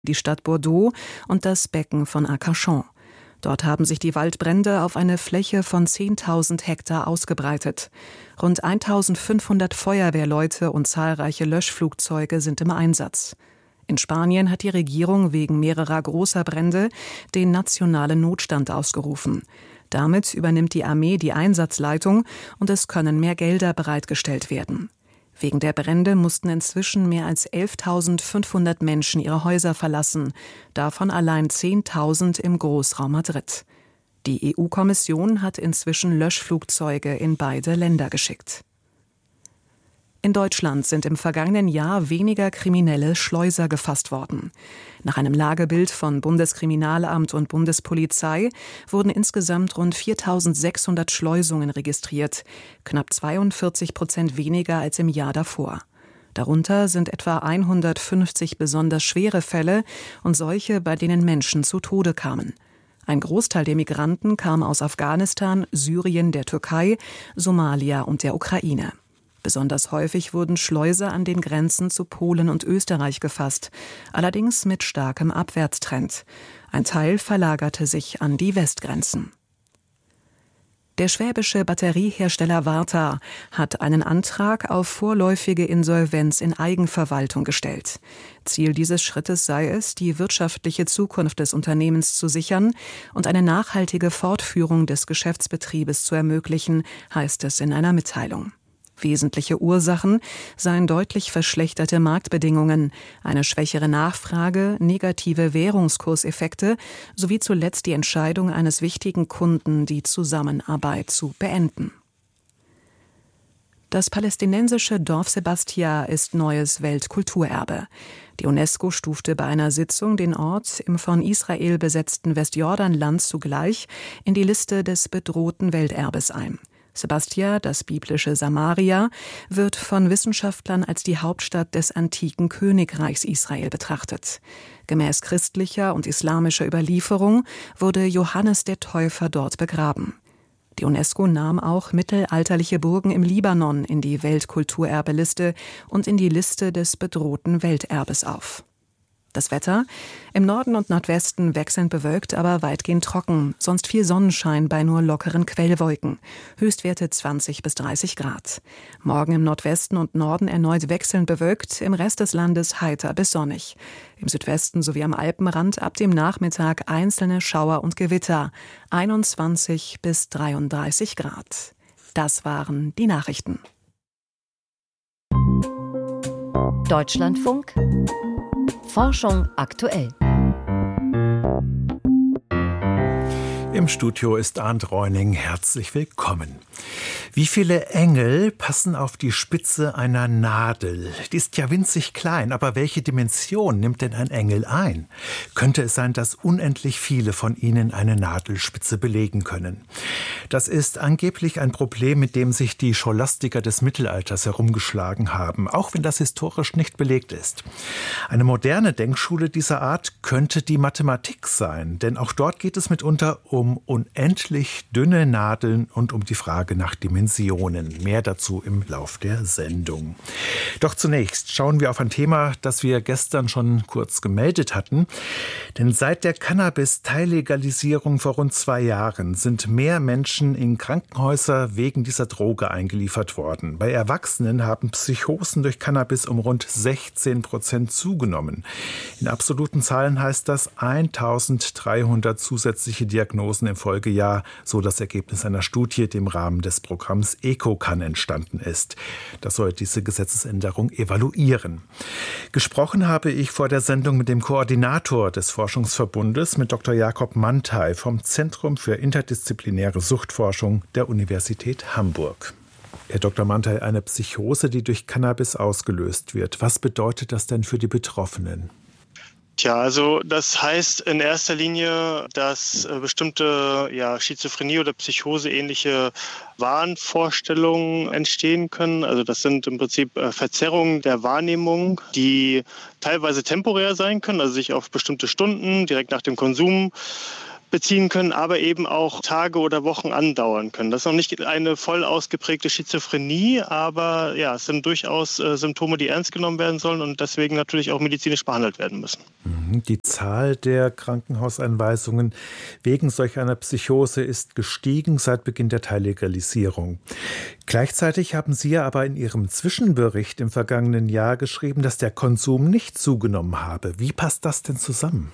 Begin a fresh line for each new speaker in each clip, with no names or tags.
die Stadt Bordeaux und das Becken von Arcachon. Dort haben sich die Waldbrände auf eine Fläche von 10.000 Hektar ausgebreitet. Rund 1.500 Feuerwehrleute und zahlreiche Löschflugzeuge sind im Einsatz. In Spanien hat die Regierung wegen mehrerer großer Brände den nationalen Notstand ausgerufen. Damit übernimmt die Armee die Einsatzleitung und es können mehr Gelder bereitgestellt werden. Wegen der Brände mussten inzwischen mehr als 11.500 Menschen ihre Häuser verlassen, davon allein 10.000 im Großraum Madrid. Die EU-Kommission hat inzwischen Löschflugzeuge in beide Länder geschickt. In Deutschland sind im vergangenen Jahr weniger kriminelle Schleuser gefasst worden. Nach einem Lagebild von Bundeskriminalamt und Bundespolizei wurden insgesamt rund 4.600 Schleusungen registriert, knapp 42% weniger als im Jahr davor. Darunter sind etwa 150 besonders schwere Fälle und solche, bei denen Menschen zu Tode kamen. Ein Großteil der Migranten kam aus Afghanistan, Syrien, der Türkei, Somalia und der Ukraine. Besonders häufig wurden Schleuser an den Grenzen zu Polen und Österreich gefasst, allerdings mit starkem Abwärtstrend. Ein Teil verlagerte sich an die Westgrenzen. Der schwäbische Batteriehersteller Varta hat einen Antrag auf vorläufige Insolvenz in Eigenverwaltung gestellt. Ziel dieses Schrittes sei es, die wirtschaftliche Zukunft des Unternehmens zu sichern und eine nachhaltige Fortführung des Geschäftsbetriebes zu ermöglichen, heißt es in einer Mitteilung. Wesentliche Ursachen seien deutlich verschlechterte Marktbedingungen, eine schwächere Nachfrage, negative Währungskurseffekte sowie zuletzt die Entscheidung eines wichtigen Kunden, die Zusammenarbeit zu beenden. Das palästinensische Dorf Sebastia ist neues Weltkulturerbe. Die UNESCO stufte bei einer Sitzung den Ort im von Israel besetzten Westjordanland zugleich in die Liste des bedrohten Welterbes ein. Sebastia, das biblische Samaria, wird von Wissenschaftlern als die Hauptstadt des antiken Königreichs Israel betrachtet. Gemäß christlicher und islamischer Überlieferung wurde Johannes der Täufer dort begraben. Die UNESCO nahm auch mittelalterliche Burgen im Libanon in die Weltkulturerbeliste und in die Liste des bedrohten Welterbes auf. Das Wetter: Im Norden und Nordwesten wechselnd bewölkt, aber weitgehend trocken, sonst viel Sonnenschein bei nur lockeren Quellwolken. Höchstwerte 20 bis 30 Grad. Morgen im Nordwesten und Norden erneut wechselnd bewölkt, im Rest des Landes heiter bis sonnig. Im Südwesten sowie am Alpenrand ab dem Nachmittag einzelne Schauer und Gewitter, 21 bis 33 Grad. Das waren die Nachrichten.
Deutschlandfunk Forschung aktuell.
Im Studio ist Arndt Reuning. Herzlich willkommen. Wie viele Engel passen auf die Spitze einer Nadel? Die ist ja winzig klein, aber welche Dimension nimmt denn ein Engel ein? Könnte es sein, dass unendlich viele von ihnen eine Nadelspitze belegen können? Das ist angeblich ein Problem, mit dem sich die Scholastiker des Mittelalters herumgeschlagen haben, auch wenn das historisch nicht belegt ist. Eine moderne Denkschule dieser Art könnte die Mathematik sein, denn auch dort geht es mitunter um unendlich dünne Nadeln und um die Frage nach Dimensionen. Mehr dazu im Lauf der Sendung. Doch zunächst schauen wir auf ein Thema, das wir gestern schon kurz gemeldet hatten. Denn seit der Cannabis-Teillegalisierung vor rund 2 Jahren sind mehr Menschen in Krankenhäuser wegen dieser Droge eingeliefert worden. Bei Erwachsenen haben Psychosen durch Cannabis um rund 16% zugenommen. In absoluten Zahlen heißt das 1.300 zusätzliche Diagnosen im Folgejahr, so das Ergebnis einer Studie, die im Rahmen des Programms EcoCan entstanden ist. Das soll diese Gesetzesänderung evaluieren. Gesprochen habe ich vor der Sendung mit dem Koordinator des Forschungsverbundes, mit Dr. Jakob Mantei vom Zentrum für interdisziplinäre Suchtforschung der Universität Hamburg. Herr Dr. Mantei, eine Psychose, die durch Cannabis ausgelöst wird. Was bedeutet das denn für die Betroffenen?
Tja, also das heißt in erster Linie, dass bestimmte Schizophrenie- oder Psychose-ähnliche Wahnvorstellungen entstehen können. Also das sind im Prinzip Verzerrungen der Wahrnehmung, die teilweise temporär sein können, also sich auf bestimmte Stunden direkt nach dem Konsum beziehen können, aber eben auch Tage oder Wochen andauern können. Das ist noch nicht eine voll ausgeprägte Schizophrenie, aber ja, es sind durchaus Symptome, die ernst genommen werden sollen und deswegen natürlich auch medizinisch behandelt werden müssen.
Die Zahl der Krankenhauseinweisungen wegen solch einer Psychose ist gestiegen seit Beginn der Teillegalisierung. Gleichzeitig haben Sie ja aber in Ihrem Zwischenbericht im vergangenen Jahr geschrieben, dass der Konsum nicht zugenommen habe. Wie passt das denn zusammen?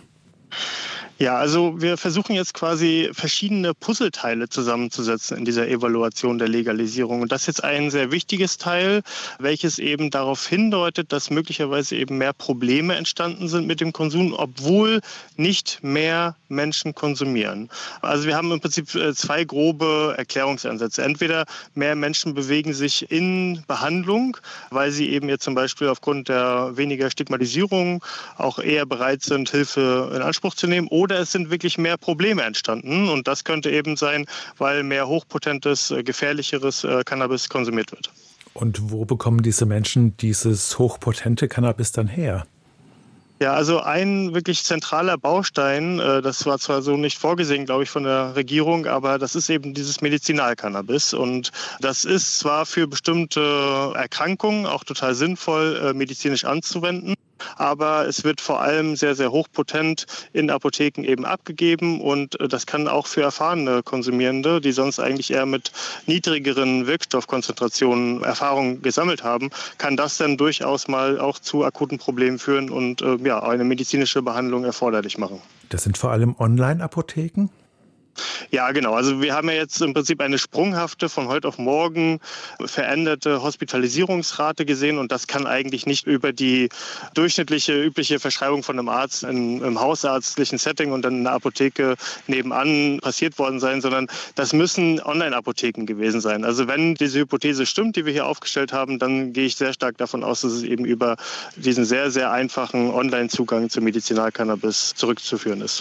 Ja, also wir versuchen jetzt quasi verschiedene Puzzleteile zusammenzusetzen in dieser Evaluation der Legalisierung. Und das ist jetzt ein sehr wichtiges Teil, welches eben darauf hindeutet, dass möglicherweise eben mehr Probleme entstanden sind mit dem Konsum, obwohl nicht mehr Menschen konsumieren. Also wir haben im Prinzip zwei grobe Erklärungsansätze. Entweder mehr Menschen bewegen sich in Behandlung, weil sie eben jetzt zum Beispiel aufgrund der weniger Stigmatisierung auch eher bereit sind, Hilfe in Anspruch zu nehmen. Oder es sind wirklich mehr Probleme entstanden. Und das könnte eben sein, weil mehr hochpotentes, gefährlicheres Cannabis konsumiert wird.
Und wo bekommen diese Menschen dieses hochpotente Cannabis dann her?
Ja, also ein wirklich zentraler Baustein, das war zwar so nicht vorgesehen, glaube ich, von der Regierung, aber das ist eben dieses Medizinalcannabis. Und das ist zwar für bestimmte Erkrankungen auch total sinnvoll, medizinisch anzuwenden, aber es wird vor allem sehr, sehr hochpotent in Apotheken eben abgegeben und das kann auch für erfahrene Konsumierende, die sonst eigentlich eher mit niedrigeren Wirkstoffkonzentrationen Erfahrung gesammelt haben, kann das dann durchaus mal auch zu akuten Problemen führen und eine medizinische Behandlung erforderlich machen.
Das sind vor allem Online-Apotheken?
Ja, genau. Also wir haben ja jetzt im Prinzip eine sprunghafte, von heute auf morgen veränderte Hospitalisierungsrate gesehen und das kann eigentlich nicht über die durchschnittliche, übliche Verschreibung von einem Arzt im hausärztlichen Setting und dann in der Apotheke nebenan passiert worden sein, sondern das müssen Online-Apotheken gewesen sein. Also wenn diese Hypothese stimmt, die wir hier aufgestellt haben, dann gehe ich sehr stark davon aus, dass es eben über diesen sehr, sehr einfachen Online-Zugang zu Medizinalcannabis zurückzuführen ist.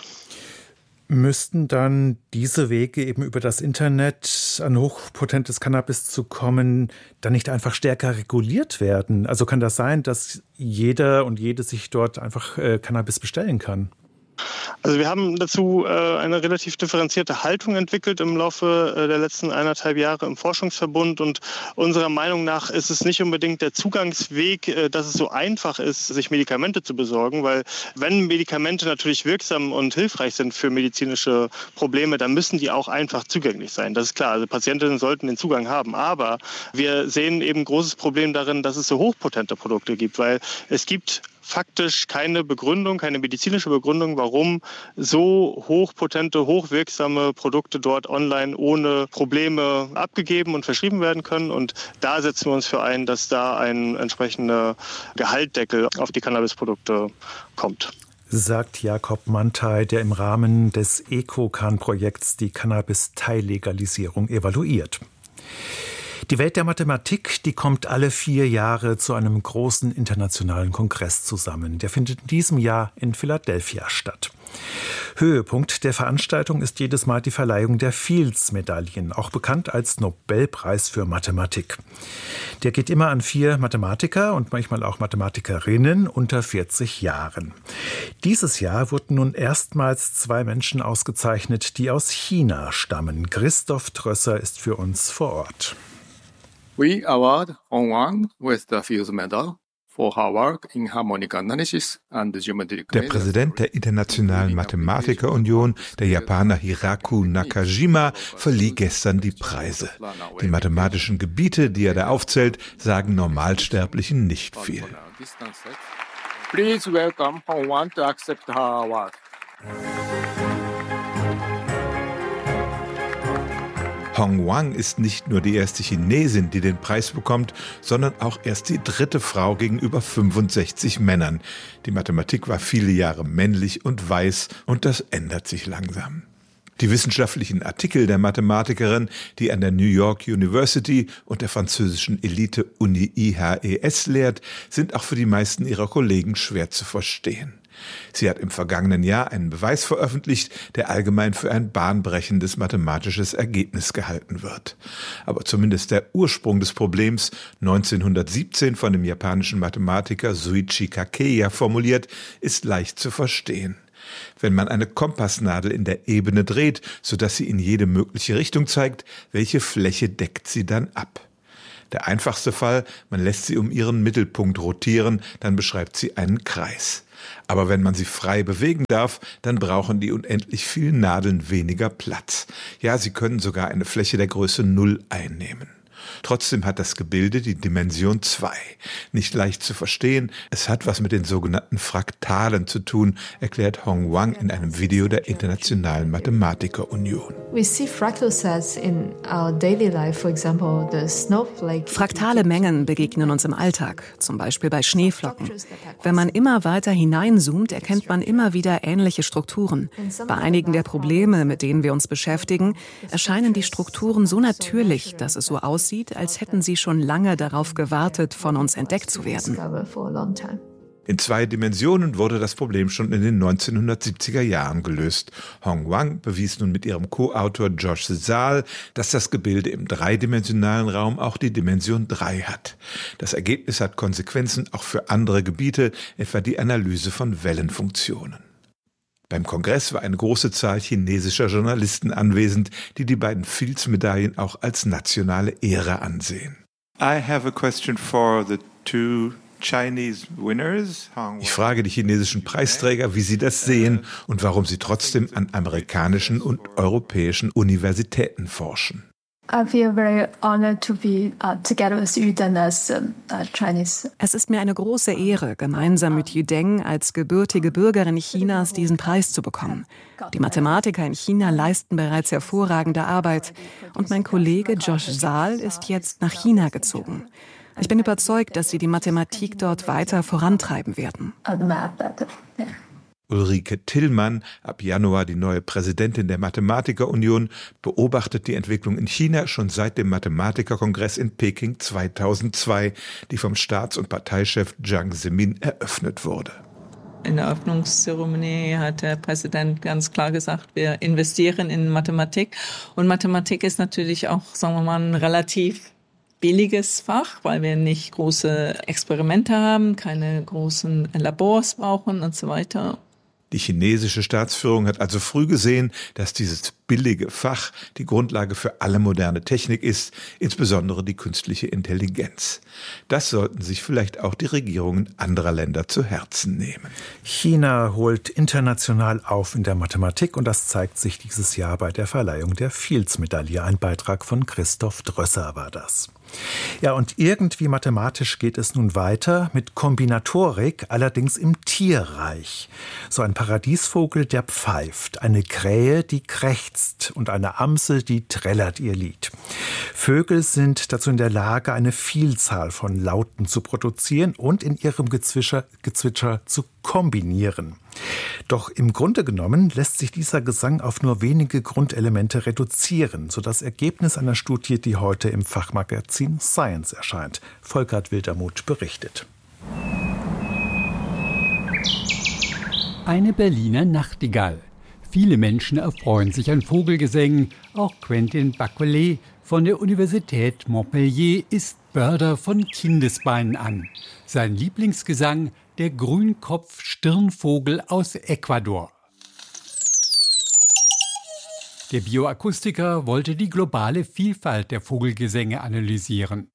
Müssten dann diese Wege eben über das Internet an hochpotentes Cannabis zu kommen, dann nicht einfach stärker reguliert werden? Also kann das sein, dass jeder und jede sich dort einfach Cannabis bestellen kann?
Also wir haben dazu eine relativ differenzierte Haltung entwickelt im Laufe der letzten 1,5 Jahre im Forschungsverbund und unserer Meinung nach ist es nicht unbedingt der Zugangsweg, dass es so einfach ist, sich Medikamente zu besorgen, weil wenn Medikamente natürlich wirksam und hilfreich sind für medizinische Probleme, dann müssen die auch einfach zugänglich sein. Das ist klar, also Patientinnen sollten den Zugang haben, aber wir sehen eben ein großes Problem darin, dass es so hochpotente Produkte gibt, weil es gibt faktisch keine Begründung, keine medizinische Begründung, warum so hochpotente, hochwirksame Produkte dort online ohne Probleme abgegeben und verschrieben werden können. Und da setzen wir uns für ein, dass da ein entsprechender Gehaltdeckel auf die Cannabisprodukte kommt.
Sagt Jakob Mantei, der im Rahmen des EcoCan-Projekts die Cannabis-Teillegalisierung evaluiert. Die Welt der Mathematik, die kommt alle 4 Jahre zu einem großen internationalen Kongress zusammen. Der findet in diesem Jahr in Philadelphia statt. Höhepunkt der Veranstaltung ist jedes Mal die Verleihung der Fields-Medaillen, auch bekannt als Nobelpreis für Mathematik. Der geht immer an 4 Mathematiker und manchmal auch Mathematikerinnen unter 40 Jahren. Dieses Jahr wurden nun erstmals 2 Menschen ausgezeichnet, die aus China stammen. Christoph Trösser ist für uns vor Ort.
We award Hong Wang with the Fields Medal for her work in harmonic analysis and geometric
measures. Der Präsident der Internationalen Mathematikerunion, der Japaner Hiraku Nakajima, verlieh gestern die Preise. Die mathematischen Gebiete, die er da aufzählt, sagen Normalsterblichen nicht viel.
Please welcome Hong Wang to accept her award.
Hong Wang ist nicht nur die erste Chinesin, die den Preis bekommt, sondern auch erst die 3. Frau gegenüber 65 Männern. Die Mathematik war viele Jahre männlich und weiß und das ändert sich langsam. Die wissenschaftlichen Artikel der Mathematikerin, die an der New York University und der französischen Elite-Uni IHES lehrt, sind auch für die meisten ihrer Kollegen schwer zu verstehen. Sie hat im vergangenen Jahr einen Beweis veröffentlicht, der allgemein für ein bahnbrechendes mathematisches Ergebnis gehalten wird. Aber zumindest der Ursprung des Problems, 1917 von dem japanischen Mathematiker Shuichi Kakeya formuliert, ist leicht zu verstehen. Wenn man eine Kompassnadel in der Ebene dreht, sodass sie in jede mögliche Richtung zeigt, welche Fläche deckt sie dann ab? Der einfachste Fall, man lässt sie um ihren Mittelpunkt rotieren, dann beschreibt sie einen Kreis. Aber wenn man sie frei bewegen darf, dann brauchen die unendlich vielen Nadeln weniger Platz. Ja, sie können sogar eine Fläche der Größe 0 einnehmen. Trotzdem hat das Gebilde die Dimension 2. Nicht leicht zu verstehen, es hat was mit den sogenannten Fraktalen zu tun, erklärt Hong Wang in einem Video der Internationalen Mathematiker-Union.
Fraktale Mengen begegnen uns im Alltag, zum Beispiel bei Schneeflocken. Wenn man immer weiter hineinzoomt, erkennt man immer wieder ähnliche Strukturen. Bei einigen der Probleme, mit denen wir uns beschäftigen, erscheinen die Strukturen so natürlich, dass es so aussieht, als hätten sie schon lange darauf gewartet, von uns entdeckt zu werden.
In 2 Dimensionen wurde das Problem schon in den 1970er Jahren gelöst. Hong Wang bewies nun mit ihrem Co-Autor Josh Zahl, dass das Gebilde im dreidimensionalen Raum auch die Dimension 3 hat. Das Ergebnis hat Konsequenzen auch für andere Gebiete, etwa die Analyse von Wellenfunktionen. Beim Kongress war eine große Zahl chinesischer Journalisten anwesend, die die beiden Fields-Medaillen auch als nationale Ehre ansehen.
I have a question for the two Chinese winners.
Ich frage die chinesischen Preisträger, wie sie das sehen und warum sie trotzdem an amerikanischen und europäischen Universitäten forschen.
I feel very honored to be together with Yu Deng as Chinese.
Es ist mir eine große Ehre, gemeinsam mit Yu Deng als gebürtige Bürgerin Chinas diesen Preis zu bekommen. Die Mathematiker in China leisten bereits hervorragende Arbeit und mein Kollege Josh Zahl ist jetzt nach China gezogen. Ich bin überzeugt, dass sie die Mathematik dort weiter vorantreiben werden.
Ulrike Tillmann, ab Januar die neue Präsidentin der Mathematiker-Union, beobachtet die Entwicklung in China schon seit dem Mathematikerkongress in Peking 2002, die vom Staats- und Parteichef Jiang Zemin eröffnet wurde.
In der Eröffnungszeremonie hat der Präsident ganz klar gesagt, wir investieren in Mathematik. Und Mathematik ist natürlich auch, sagen wir mal, ein relativ billiges Fach, weil wir nicht große Experimente haben, keine großen Labors brauchen und so weiter.
Die chinesische Staatsführung hat also früh gesehen, dass dieses billige Fach die Grundlage für alle moderne Technik ist, insbesondere die künstliche Intelligenz. Das sollten sich vielleicht auch die Regierungen anderer Länder zu Herzen nehmen.
China holt international auf in der Mathematik und das zeigt sich dieses Jahr bei der Verleihung der Fields-Medaille. Ein Beitrag von Christoph Drösser war das. Ja, und irgendwie mathematisch geht es nun weiter mit Kombinatorik, allerdings im Tierreich. So ein Paradiesvogel, der pfeift, eine Krähe, die krächzt und eine Amsel, die trällert ihr Lied. Vögel sind dazu in der Lage, eine Vielzahl von Lauten zu produzieren und in ihrem Gezwitscher zu kombinieren. Doch im Grunde genommen lässt sich dieser Gesang auf nur wenige Grundelemente reduzieren, so das Ergebnis einer Studie, die heute im Fachmagazin Science erscheint. Volkert Wildermuth berichtet.
Eine Berliner Nachtigall. Viele Menschen erfreuen sich an Vogelgesängen. Auch Quentin Bacolet von der Universität Montpellier ist Börder von Kindesbeinen an. Sein Lieblingsgesang: der Grünkopf-Stirnvogel aus Ecuador. Der Bioakustiker wollte die globale Vielfalt der Vogelgesänge analysieren.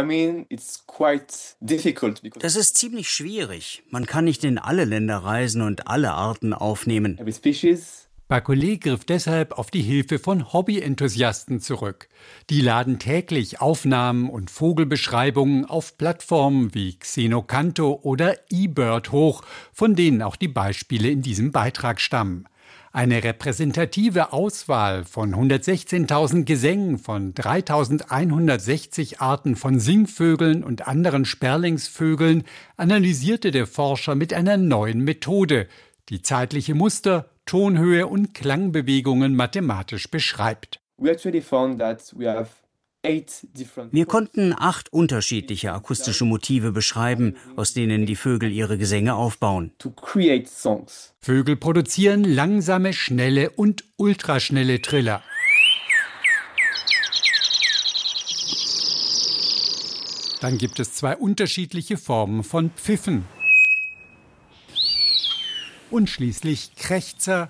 Das ist ziemlich schwierig. Man kann nicht in alle Länder reisen und alle Arten aufnehmen.
Bacolet griff deshalb auf die Hilfe von Hobbyenthusiasten zurück. Die laden täglich Aufnahmen und Vogelbeschreibungen auf Plattformen wie Xenocanto oder eBird hoch, von denen auch die Beispiele in diesem Beitrag stammen. Eine repräsentative Auswahl von 116.000 Gesängen von 3.160 Arten von Singvögeln und anderen Sperlingsvögeln analysierte der Forscher mit einer neuen Methode, die zeitliche Muster, Tonhöhe und Klangbewegungen mathematisch beschreibt.
Wir konnten 8 unterschiedliche akustische Motive beschreiben, aus denen die Vögel ihre Gesänge aufbauen.
Vögel produzieren langsame, schnelle und ultraschnelle Triller. Dann gibt es 2 unterschiedliche Formen von Pfiffen. und schließlich Krächzer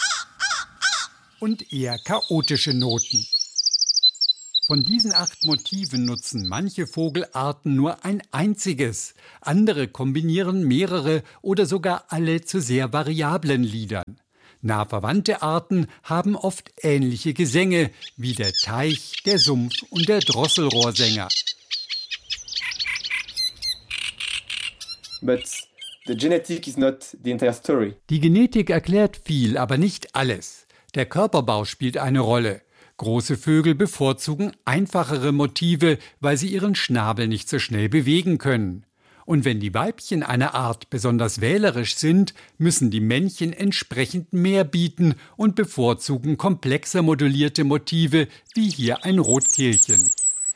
und eher chaotische Noten. Von diesen 8 Motiven nutzen manche Vogelarten nur ein einziges. Andere kombinieren mehrere oder sogar alle zu sehr variablen Liedern. Nah verwandte Arten haben oft ähnliche Gesänge, wie der Teich, der Sumpf und der Drosselrohrsänger.
But the genetic is not the entire story.
Die Genetik erklärt viel, aber nicht alles. Der Körperbau spielt eine Rolle. Große Vögel bevorzugen einfachere Motive, weil sie ihren Schnabel nicht so schnell bewegen können. Und wenn die Weibchen einer Art besonders wählerisch sind, müssen die Männchen entsprechend mehr bieten und bevorzugen komplexer modulierte Motive, wie hier ein Rotkehlchen.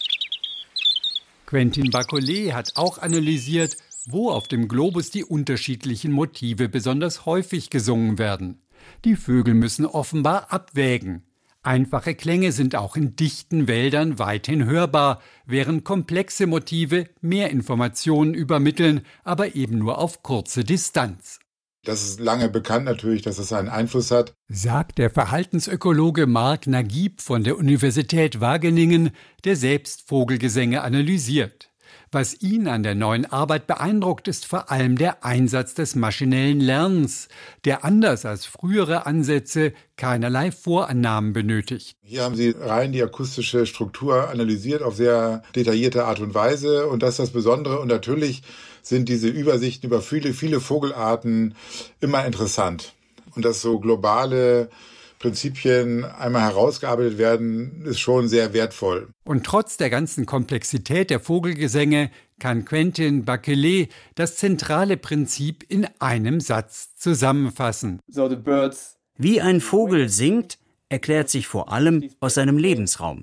Quentin Bacollet hat auch analysiert, wo auf dem Globus die unterschiedlichen Motive besonders häufig gesungen werden. Die Vögel müssen offenbar abwägen. Einfache Klänge sind auch in dichten Wäldern weithin hörbar, während komplexe Motive mehr Informationen übermitteln, aber eben nur auf kurze Distanz.
Das ist lange bekannt natürlich, dass es einen Einfluss hat,
sagt der Verhaltensökologe Marc Naguib von der Universität Wageningen, der selbst Vogelgesänge analysiert. Was ihn an der neuen Arbeit beeindruckt, ist vor allem der Einsatz des maschinellen Lernens, der anders als frühere Ansätze keinerlei Vorannahmen benötigt.
Hier haben Sie rein die akustische Struktur analysiert auf sehr detaillierte Art und Weise und das ist das Besondere. Und natürlich sind diese Übersichten über viele, viele Vogelarten immer interessant. Und dass so globale Prinzipien einmal herausgearbeitet werden, ist schon sehr wertvoll.
Und trotz der ganzen Komplexität der Vogelgesänge kann Quentin Bacollet das zentrale Prinzip in einem Satz zusammenfassen.
Wie ein Vogel singt, erklärt sich vor allem aus seinem Lebensraum.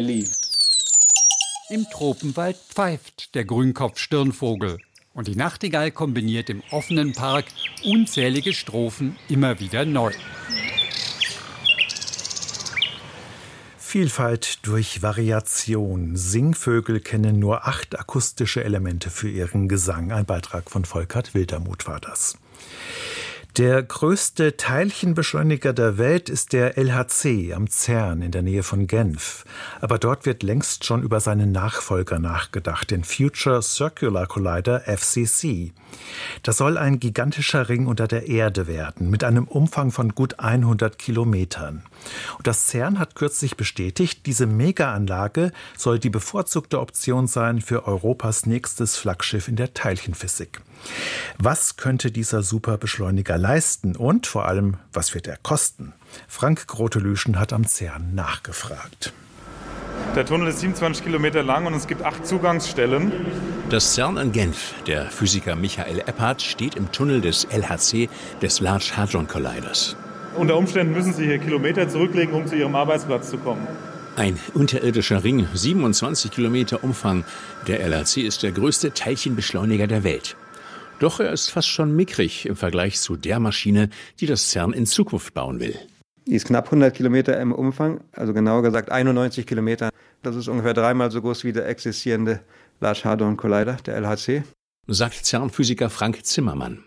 Im Tropenwald pfeift der Grünkopfstirnvogel. Und die Nachtigall kombiniert im offenen Park unzählige Strophen immer wieder neu.
Vielfalt durch Variation. Singvögel kennen nur 8 akustische Elemente für ihren Gesang. Ein Beitrag von Volkert Wildermuth war das. Der größte Teilchenbeschleuniger der Welt ist der LHC am CERN in der Nähe von Genf. Aber dort wird längst schon über seinen Nachfolger nachgedacht, den Future Circular Collider FCC. Das soll ein gigantischer Ring unter der Erde werden, mit einem Umfang von gut 100 Kilometern. Und das CERN hat kürzlich bestätigt, diese Megaanlage soll die bevorzugte Option sein für Europas nächstes Flaggschiff in der Teilchenphysik. Was könnte dieser Superbeschleuniger leisten und vor allem, was wird er kosten? Frank Grotelüschen hat am CERN nachgefragt.
Der Tunnel ist 27 Kilometer lang und es gibt 8 Zugangsstellen.
Das CERN in Genf. Der Physiker Michael Epphardt steht im Tunnel des LHC, des Large Hadron Colliders.
Unter Umständen müssen Sie hier Kilometer zurücklegen, um zu Ihrem Arbeitsplatz zu kommen.
Ein unterirdischer Ring, 27 Kilometer Umfang. Der LHC ist der größte Teilchenbeschleuniger der Welt. Doch er ist fast schon mickrig im Vergleich zu der Maschine, die das CERN in Zukunft bauen will.
Die ist knapp 100 Kilometer im Umfang, also genauer gesagt 91 Kilometer. Das ist ungefähr 3-mal so groß wie der existierende Large Hadron Collider, der LHC.
Sagt CERN-Physiker Frank Zimmermann.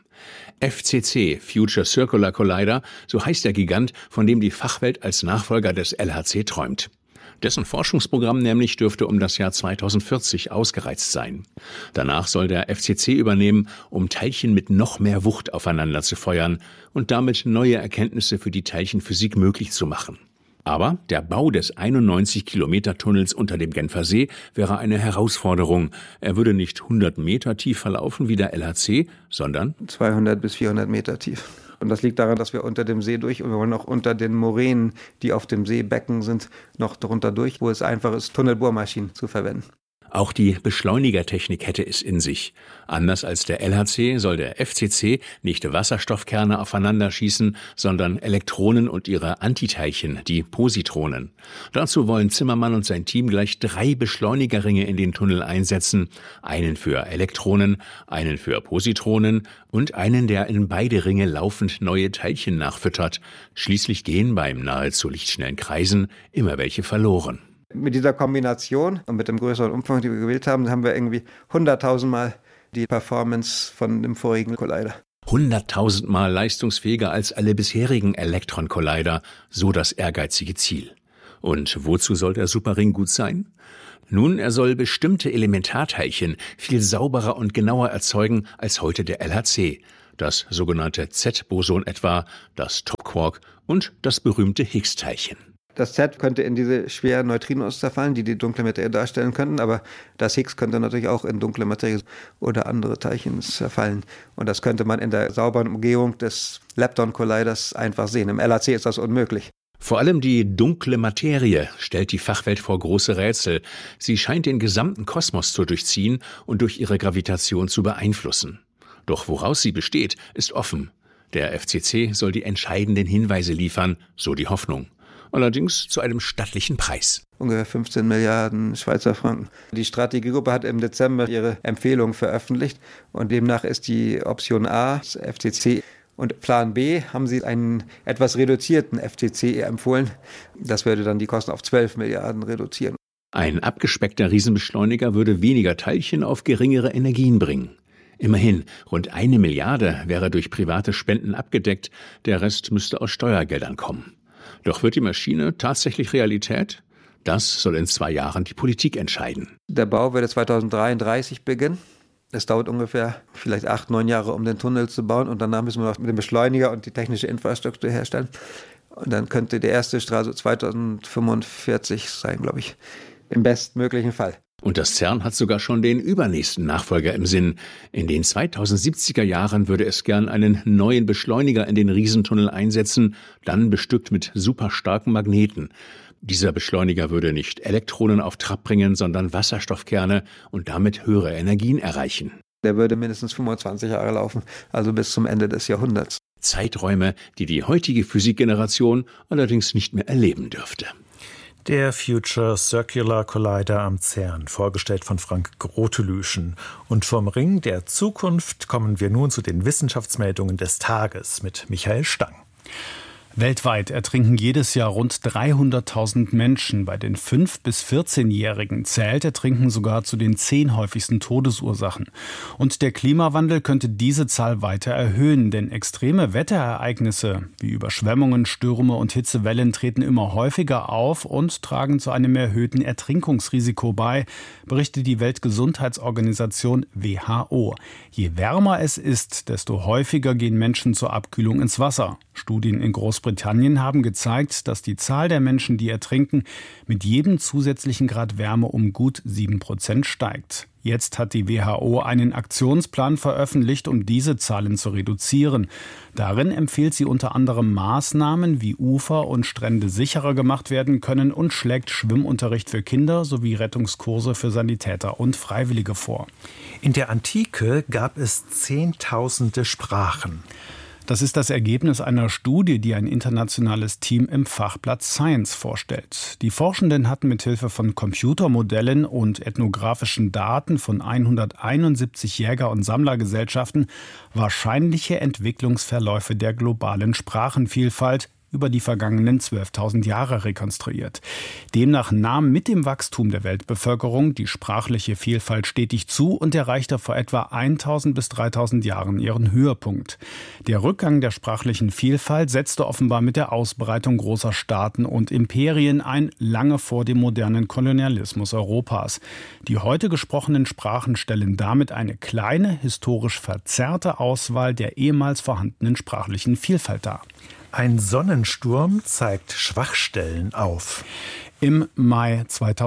FCC, Future Circular Collider, so heißt der Gigant, von dem die Fachwelt als Nachfolger des LHC träumt. Dessen Forschungsprogramm nämlich dürfte um das Jahr 2040 ausgereizt sein. Danach soll der FCC übernehmen, um Teilchen mit noch mehr Wucht aufeinander zu feuern und damit neue Erkenntnisse für die Teilchenphysik möglich zu machen. Aber der Bau des 91-Kilometer-Tunnels unter dem Genfer See wäre eine Herausforderung. Er würde nicht 100 Meter tief verlaufen wie der LHC, sondern
200 bis 400 Meter tief. Und das liegt daran, dass wir unter dem See durch und wir wollen auch unter den Moränen, die auf dem Seebecken sind, noch darunter durch, wo es einfach ist, Tunnelbohrmaschinen zu verwenden.
Auch die Beschleunigertechnik hätte es in sich. Anders als der LHC soll der FCC nicht Wasserstoffkerne aufeinander schießen, sondern Elektronen und ihre Antiteilchen, die Positronen. Dazu wollen Zimmermann und sein Team gleich 3 Beschleunigerringe in den Tunnel einsetzen. Einen für Elektronen, einen für Positronen und einen, der in beide Ringe laufend neue Teilchen nachfüttert. Schließlich gehen beim nahezu lichtschnellen Kreisen immer welche verloren.
Mit dieser Kombination und mit dem größeren Umfang, den wir gewählt haben, haben wir irgendwie 100.000 Mal die Performance von dem vorigen Collider.
100.000 Mal leistungsfähiger als alle bisherigen Elektron-Collider, so das ehrgeizige Ziel. Und wozu soll der Superring gut sein? Nun, er soll bestimmte Elementarteilchen viel sauberer und genauer erzeugen als heute der LHC. Das sogenannte Z-Boson etwa, das Top-Quark und das berühmte Higgs-Teilchen.
Das Z könnte in diese schweren Neutrinos zerfallen, die die dunkle Materie darstellen könnten, aber das Higgs könnte natürlich auch in dunkle Materie oder andere Teilchen zerfallen. Und das könnte man in der sauberen Umgehung des Lepton-Colliders einfach sehen. Im LHC ist das unmöglich.
Vor allem die dunkle Materie stellt die Fachwelt vor große Rätsel. Sie scheint den gesamten Kosmos zu durchziehen und durch ihre Gravitation zu beeinflussen. Doch woraus sie besteht, ist offen. Der FCC soll die entscheidenden Hinweise liefern, so die Hoffnung. Allerdings zu einem stattlichen Preis.
Ungefähr 15 Milliarden Schweizer Franken. Die Strategiegruppe hat im Dezember ihre Empfehlung veröffentlicht und demnach ist die Option A das FCC. Und Plan B haben sie einen etwas reduzierten FCC empfohlen. Das würde dann die Kosten auf 12 Milliarden reduzieren.
Ein abgespeckter Riesenbeschleuniger würde weniger Teilchen auf geringere Energien bringen. Immerhin, rund 1 Milliarde wäre durch private Spenden abgedeckt, der Rest müsste aus Steuergeldern kommen. Doch wird die Maschine tatsächlich Realität? Das soll in 2 Jahren die Politik entscheiden.
Der Bau würde 2033 beginnen. Es dauert ungefähr vielleicht 8-9 Jahre, um den Tunnel zu bauen. Und danach müssen wir noch mit dem Beschleuniger und die technische Infrastruktur herstellen. Und dann könnte der erste Straße 2045 sein, glaube ich, im bestmöglichen Fall.
Und das CERN hat sogar schon den übernächsten Nachfolger im Sinn. In den 2070er Jahren würde es gern einen neuen Beschleuniger in den Riesentunnel einsetzen, dann bestückt mit superstarken Magneten. Dieser Beschleuniger würde nicht Elektronen auf Trab bringen, sondern Wasserstoffkerne und damit höhere Energien erreichen.
Der würde mindestens 25 Jahre laufen, also bis zum Ende des Jahrhunderts.
Zeiträume, die die heutige Physikgeneration allerdings nicht mehr erleben dürfte.
Der Future Circular Collider am CERN, vorgestellt von Frank Grotelüschen. Und vom Ring der Zukunft kommen wir nun zu den Wissenschaftsmeldungen des Tages mit Michael Stang.
Weltweit ertrinken jedes Jahr rund 300.000 Menschen. Bei den 5- bis 14-Jährigen zählt Ertrinken sogar zu den 10 häufigsten Todesursachen. Und der Klimawandel könnte diese Zahl weiter erhöhen, denn extreme Wetterereignisse wie Überschwemmungen, Stürme und Hitzewellen treten immer häufiger auf und tragen zu einem erhöhten Ertrinkungsrisiko bei, berichtet die Weltgesundheitsorganisation WHO. Je wärmer es ist, desto häufiger gehen Menschen zur Abkühlung ins Wasser. Studien in Großbritannien haben gezeigt, dass die Zahl der Menschen, die ertrinken, mit jedem zusätzlichen Grad Wärme um gut 7% steigt. Jetzt hat die WHO einen Aktionsplan veröffentlicht, um diese Zahlen zu reduzieren. Darin empfiehlt sie unter anderem Maßnahmen, wie Ufer und Strände sicherer gemacht werden können und schlägt Schwimmunterricht für Kinder sowie Rettungskurse für Sanitäter und Freiwillige vor.
In der Antike gab es Zehntausende Sprachen.
Das ist das Ergebnis einer Studie, die ein internationales Team im Fachblatt Science vorstellt. Die Forschenden hatten mithilfe von Computermodellen und ethnografischen Daten von 171 Jäger- und Sammlergesellschaften wahrscheinliche Entwicklungsverläufe der globalen Sprachenvielfalt über die vergangenen 12.000 Jahre rekonstruiert. Demnach nahm mit dem Wachstum der Weltbevölkerung die sprachliche Vielfalt stetig zu und erreichte vor etwa 1.000 bis 3.000 Jahren ihren Höhepunkt. Der Rückgang der sprachlichen Vielfalt setzte offenbar mit der Ausbreitung großer Staaten und Imperien ein, lange vor dem modernen Kolonialismus Europas. Die heute gesprochenen Sprachen stellen damit eine kleine, historisch verzerrte Auswahl der ehemals vorhandenen sprachlichen Vielfalt dar.
Ein Sonnensturm zeigt Schwachstellen auf.
Im Mai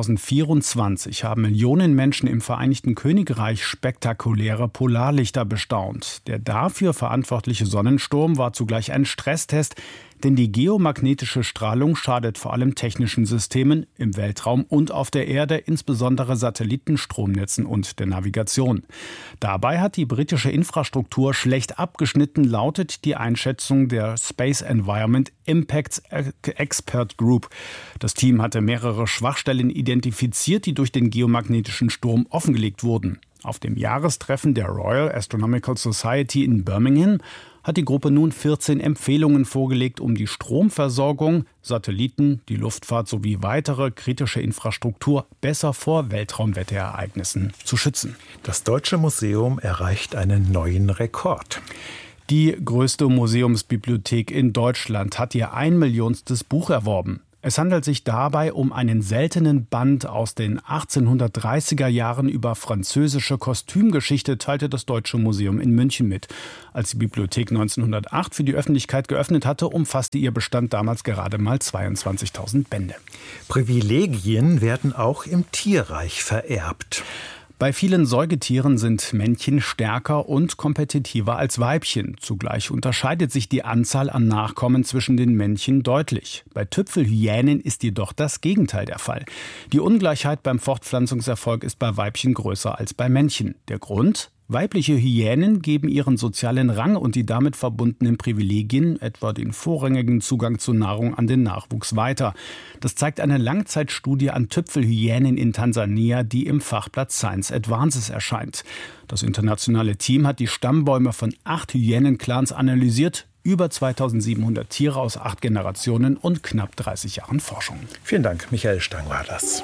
2024 haben Millionen Menschen im Vereinigten Königreich spektakuläre Polarlichter bestaunt. Der dafür verantwortliche Sonnensturm war zugleich ein Stresstest, denn die geomagnetische Strahlung schadet vor allem technischen Systemen im Weltraum und auf der Erde, insbesondere Satelliten, Stromnetzen und der Navigation. Dabei hat die britische Infrastruktur schlecht abgeschnitten, lautet die Einschätzung der Space Environment Impacts Expert Group. Das Team hatte mehrere Schwachstellen identifiziert, die durch den geomagnetischen Sturm offengelegt wurden. Auf dem Jahrestreffen der Royal Astronomical Society in Birmingham hat die Gruppe nun 14 Empfehlungen vorgelegt, um die Stromversorgung, Satelliten, die Luftfahrt sowie weitere kritische Infrastruktur besser vor Weltraumwetterereignissen zu schützen.
Das Deutsche Museum erreicht einen neuen Rekord.
Die größte Museumsbibliothek in Deutschland hat ihr 1 Millionstes Buch erworben. Es handelt sich dabei um einen seltenen Band aus den 1830er Jahren über französische Kostümgeschichte, teilte das Deutsche Museum in München mit. Als die Bibliothek 1908 für die Öffentlichkeit geöffnet hatte, umfasste ihr Bestand damals gerade mal 22.000 Bände.
Privilegien werden auch im Tierreich vererbt.
Bei vielen Säugetieren sind Männchen stärker und kompetitiver als Weibchen. Zugleich unterscheidet sich die Anzahl an Nachkommen zwischen den Männchen deutlich. Bei Tüpfelhyänen ist jedoch das Gegenteil der Fall. Die Ungleichheit beim Fortpflanzungserfolg ist bei Weibchen größer als bei Männchen. Der Grund? Weibliche Hyänen geben ihren sozialen Rang und die damit verbundenen Privilegien, etwa den vorrangigen Zugang zu Nahrung, an den Nachwuchs weiter. Das zeigt eine Langzeitstudie an Tüpfelhyänen in Tansania, die im Fachblatt Science Advances erscheint. Das internationale Team hat die Stammbäume von 8 Hyänenclans analysiert, über 2700 Tiere aus 8 Generationen und knapp 30 Jahren Forschung.
Vielen Dank, Michael Stang war das.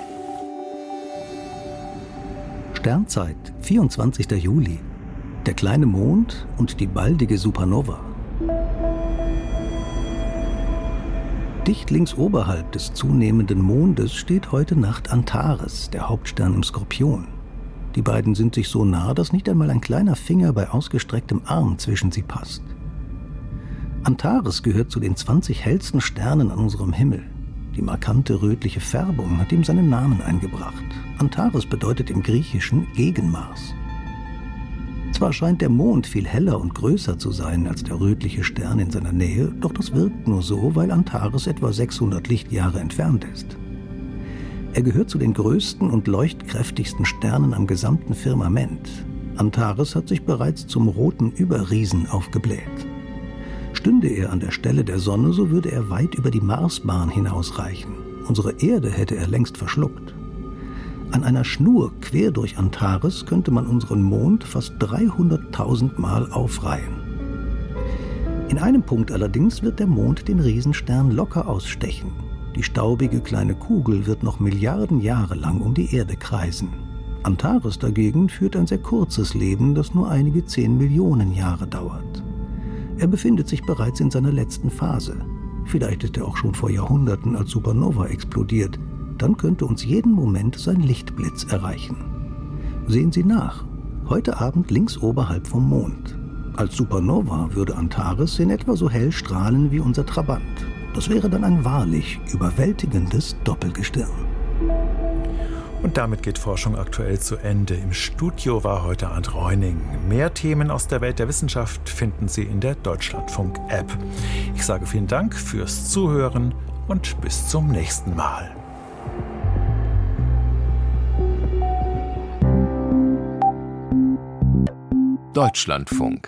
Sternzeit, 24. Juli. Der kleine Mond und die baldige Supernova. Dicht links oberhalb des zunehmenden Mondes steht heute Nacht Antares, der Hauptstern im Skorpion. Die beiden sind sich so nah, dass nicht einmal ein kleiner Finger bei ausgestrecktem Arm zwischen sie passt. Antares gehört zu den 20 hellsten Sternen an unserem Himmel. Die markante rötliche Färbung hat ihm seinen Namen eingebracht. Antares bedeutet im Griechischen Gegenmars. Zwar scheint der Mond viel heller und größer zu sein als der rötliche Stern in seiner Nähe, doch das wirkt nur so, weil Antares etwa 600 Lichtjahre entfernt ist. Er gehört zu den größten und leuchtkräftigsten Sternen am gesamten Firmament. Antares hat sich bereits zum roten Überriesen aufgebläht. Stünde er an der Stelle der Sonne, so würde er weit über die Marsbahn hinausreichen. Unsere Erde hätte er längst verschluckt. An einer Schnur quer durch Antares könnte man unseren Mond fast 300.000 Mal aufreihen. In einem Punkt allerdings wird der Mond den Riesenstern locker ausstechen. Die staubige kleine Kugel wird noch Milliarden Jahre lang um die Erde kreisen. Antares dagegen führt ein sehr kurzes Leben, das nur einige 10 Millionen Jahre dauert. Er befindet sich bereits in seiner letzten Phase. Vielleicht ist er auch schon vor Jahrhunderten als Supernova explodiert. Dann könnte uns jeden Moment sein Lichtblitz erreichen. Sehen Sie nach. Heute Abend links oberhalb vom Mond. Als Supernova würde Antares in etwa so hell strahlen wie unser Trabant. Das wäre dann ein wahrlich überwältigendes Doppelgestirn.
Und damit geht Forschung aktuell zu Ende. Im Studio war heute Arndt Reuning. Mehr Themen aus der Welt der Wissenschaft finden Sie in der Deutschlandfunk-App. Ich sage vielen Dank fürs Zuhören und bis zum nächsten Mal.
Deutschlandfunk.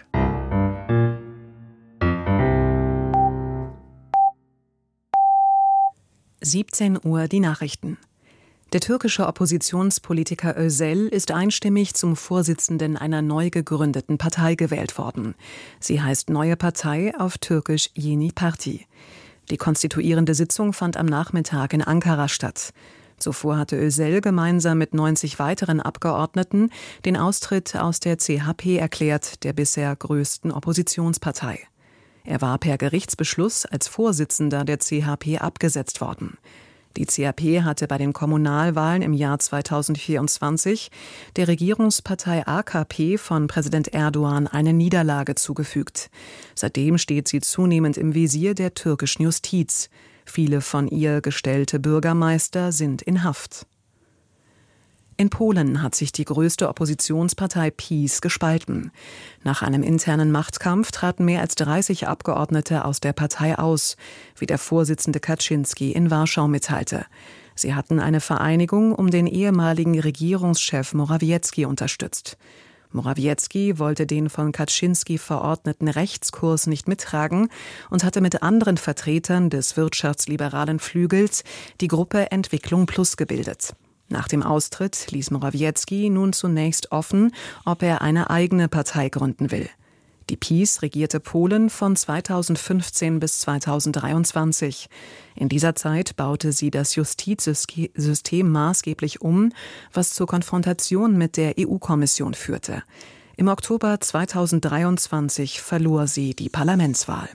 Uhr die Nachrichten. Der türkische Oppositionspolitiker Özel ist einstimmig zum Vorsitzenden einer neu gegründeten Partei gewählt worden. Sie heißt Neue Partei, auf Türkisch Yeni Parti. Die konstituierende Sitzung fand am Nachmittag in Ankara statt. Zuvor hatte Özel gemeinsam mit 90 weiteren Abgeordneten den Austritt aus der CHP erklärt, der bisher größten Oppositionspartei. Er war per Gerichtsbeschluss als Vorsitzender der CHP abgesetzt worden. Die CHP hatte bei den Kommunalwahlen im Jahr 2024 der Regierungspartei AKP von Präsident Erdogan eine Niederlage zugefügt. Seitdem steht sie zunehmend im Visier der türkischen Justiz. Viele von ihr gestellte Bürgermeister sind in Haft. In Polen hat sich die größte Oppositionspartei PiS gespalten. Nach einem internen Machtkampf traten mehr als 30 Abgeordnete aus der Partei aus, wie der Vorsitzende Kaczynski in Warschau mitteilte. Sie hatten eine Vereinigung um den ehemaligen Regierungschef Morawiecki unterstützt. Morawiecki wollte den von Kaczynski verordneten Rechtskurs nicht mittragen und hatte mit anderen Vertretern des wirtschaftsliberalen Flügels die Gruppe Entwicklung Plus gebildet. Nach dem Austritt ließ Morawiecki nun zunächst offen, ob er eine eigene Partei gründen will. Die PiS regierte Polen von 2015 bis 2023. In dieser Zeit baute sie das Justizsystem maßgeblich um, was zur Konfrontation mit der EU-Kommission führte. Im Oktober 2023 verlor sie die Parlamentswahl.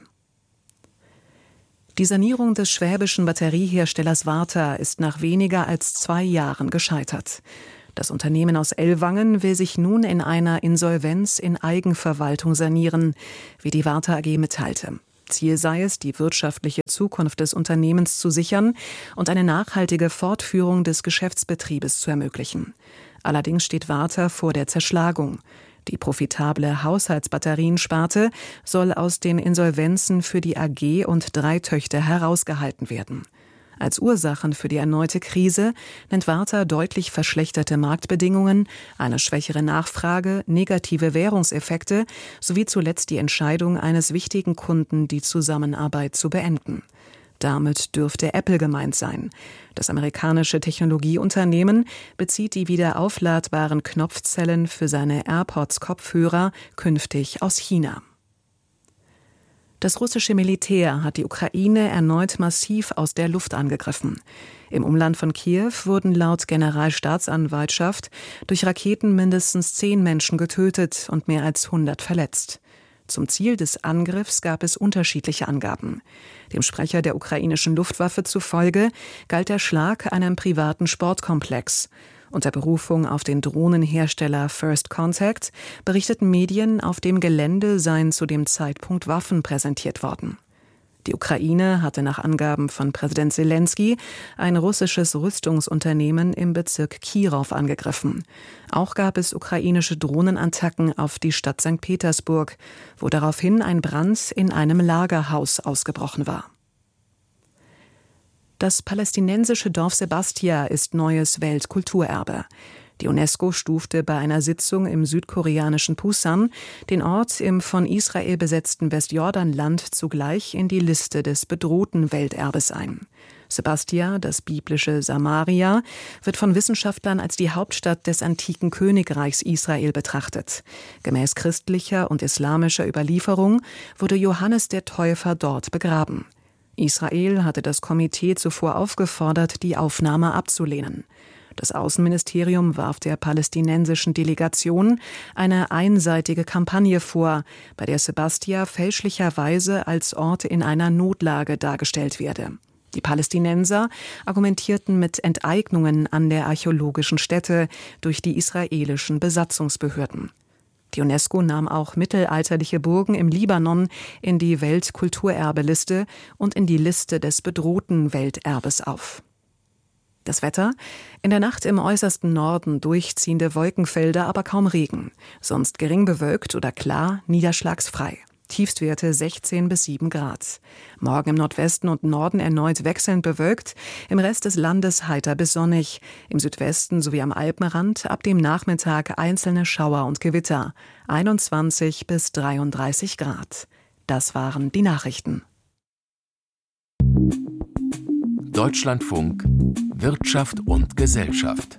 Die Sanierung des schwäbischen Batterieherstellers Varta ist nach weniger als 2 Jahren gescheitert. Das Unternehmen aus Ellwangen will sich nun in einer Insolvenz in Eigenverwaltung sanieren, wie die Varta AG mitteilte. Ziel sei es, die wirtschaftliche Zukunft des Unternehmens zu sichern und eine nachhaltige Fortführung des Geschäftsbetriebes zu ermöglichen. Allerdings steht Varta vor der Zerschlagung. Die profitable Haushaltsbatteriensparte soll aus den Insolvenzen für die AG und 3 Töchter herausgehalten werden. Als Ursachen für die erneute Krise nennt Varta deutlich verschlechterte Marktbedingungen, eine schwächere Nachfrage, negative Währungseffekte sowie zuletzt die Entscheidung eines wichtigen Kunden, die Zusammenarbeit zu beenden. Damit dürfte Apple gemeint sein. Das amerikanische Technologieunternehmen bezieht die wieder aufladbaren Knopfzellen für seine AirPods-Kopfhörer künftig aus China. Das russische Militär hat die Ukraine erneut massiv aus der Luft angegriffen. Im Umland von Kiew wurden laut Generalstaatsanwaltschaft durch Raketen mindestens 10 Menschen getötet und mehr als 100 verletzt. Zum Ziel des Angriffs gab es unterschiedliche Angaben. Dem Sprecher der ukrainischen Luftwaffe zufolge galt der Schlag einem privaten Sportkomplex. Unter Berufung auf den Drohnenhersteller First Contact berichteten Medien, auf dem Gelände seien zu dem Zeitpunkt Waffen präsentiert worden. Die Ukraine hatte nach Angaben von Präsident Selensky ein russisches Rüstungsunternehmen im Bezirk Kirow angegriffen. Auch gab es ukrainische Drohnenattacken auf die Stadt St. Petersburg, wo daraufhin ein Brand in einem Lagerhaus ausgebrochen war. Das palästinensische Dorf Sebastia ist neues Weltkulturerbe. Die UNESCO stufte bei einer Sitzung im südkoreanischen Pusan den Ort im von Israel besetzten Westjordanland zugleich in die Liste des bedrohten Welterbes ein. Sebastia, das biblische Samaria, wird von Wissenschaftlern als die Hauptstadt des antiken Königreichs Israel betrachtet. Gemäß christlicher und islamischer Überlieferung wurde Johannes der Täufer dort begraben. Israel hatte das Komitee zuvor aufgefordert, die Aufnahme abzulehnen. Das Außenministerium warf der palästinensischen Delegation eine einseitige Kampagne vor, bei der Sebastia fälschlicherweise als Ort in einer Notlage dargestellt werde. Die Palästinenser argumentierten mit Enteignungen an der archäologischen Stätte durch die israelischen Besatzungsbehörden. Die UNESCO nahm auch mittelalterliche Burgen im Libanon in die Weltkulturerbeliste und in die Liste des bedrohten Welterbes auf. Das Wetter? In der Nacht im äußersten Norden durchziehende Wolkenfelder, aber kaum Regen. Sonst gering bewölkt oder klar, niederschlagsfrei. Tiefstwerte 16 bis 7 Grad. Morgen im Nordwesten und Norden erneut wechselnd bewölkt, im Rest des Landes heiter bis sonnig. Im Südwesten sowie am Alpenrand ab dem Nachmittag einzelne Schauer und Gewitter. 21 bis 33 Grad. Das waren die Nachrichten.
Deutschlandfunk Wirtschaft und Gesellschaft.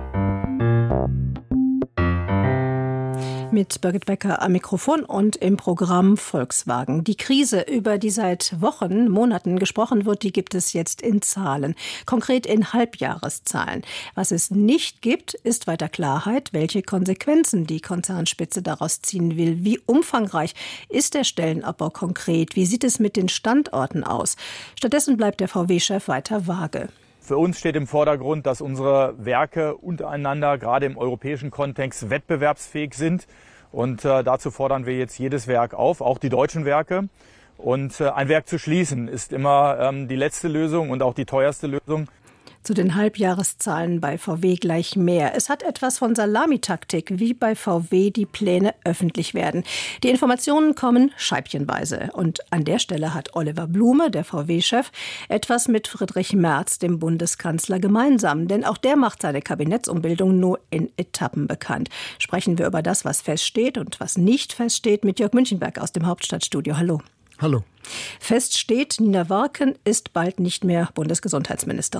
Mit Birgit Becker am Mikrofon und im Programm Volkswagen. Die Krise, über die seit Wochen, Monaten gesprochen wird, die gibt es jetzt in Zahlen. Konkret in Halbjahreszahlen. Was es nicht gibt, ist weiter Klarheit, welche Konsequenzen die Konzernspitze daraus ziehen will. Wie umfangreich ist der Stellenabbau konkret? Wie sieht es mit den Standorten aus? Stattdessen bleibt der VW-Chef weiter vage.
Für uns steht im Vordergrund, dass unsere Werke untereinander, gerade im europäischen Kontext, wettbewerbsfähig sind. Und dazu fordern wir jetzt jedes Werk auf, auch die deutschen Werke. Und ein Werk zu schließen ist immer die letzte Lösung und auch die teuerste Lösung.
Zu den Halbjahreszahlen bei VW gleich mehr. Es hat etwas von Salamitaktik, wie bei VW die Pläne öffentlich werden. Die Informationen kommen scheibchenweise. Und an der Stelle hat Oliver Blume, der VW-Chef, etwas mit Friedrich Merz, dem Bundeskanzler, gemeinsam. Denn auch der macht seine Kabinettsumbildung nur in Etappen bekannt. Sprechen wir über das, was feststeht und was nicht feststeht, mit Jörg Münchenberg aus dem Hauptstadtstudio. Hallo.
Hallo.
Fest steht, Nina Warken ist bald nicht mehr Bundesgesundheitsministerin.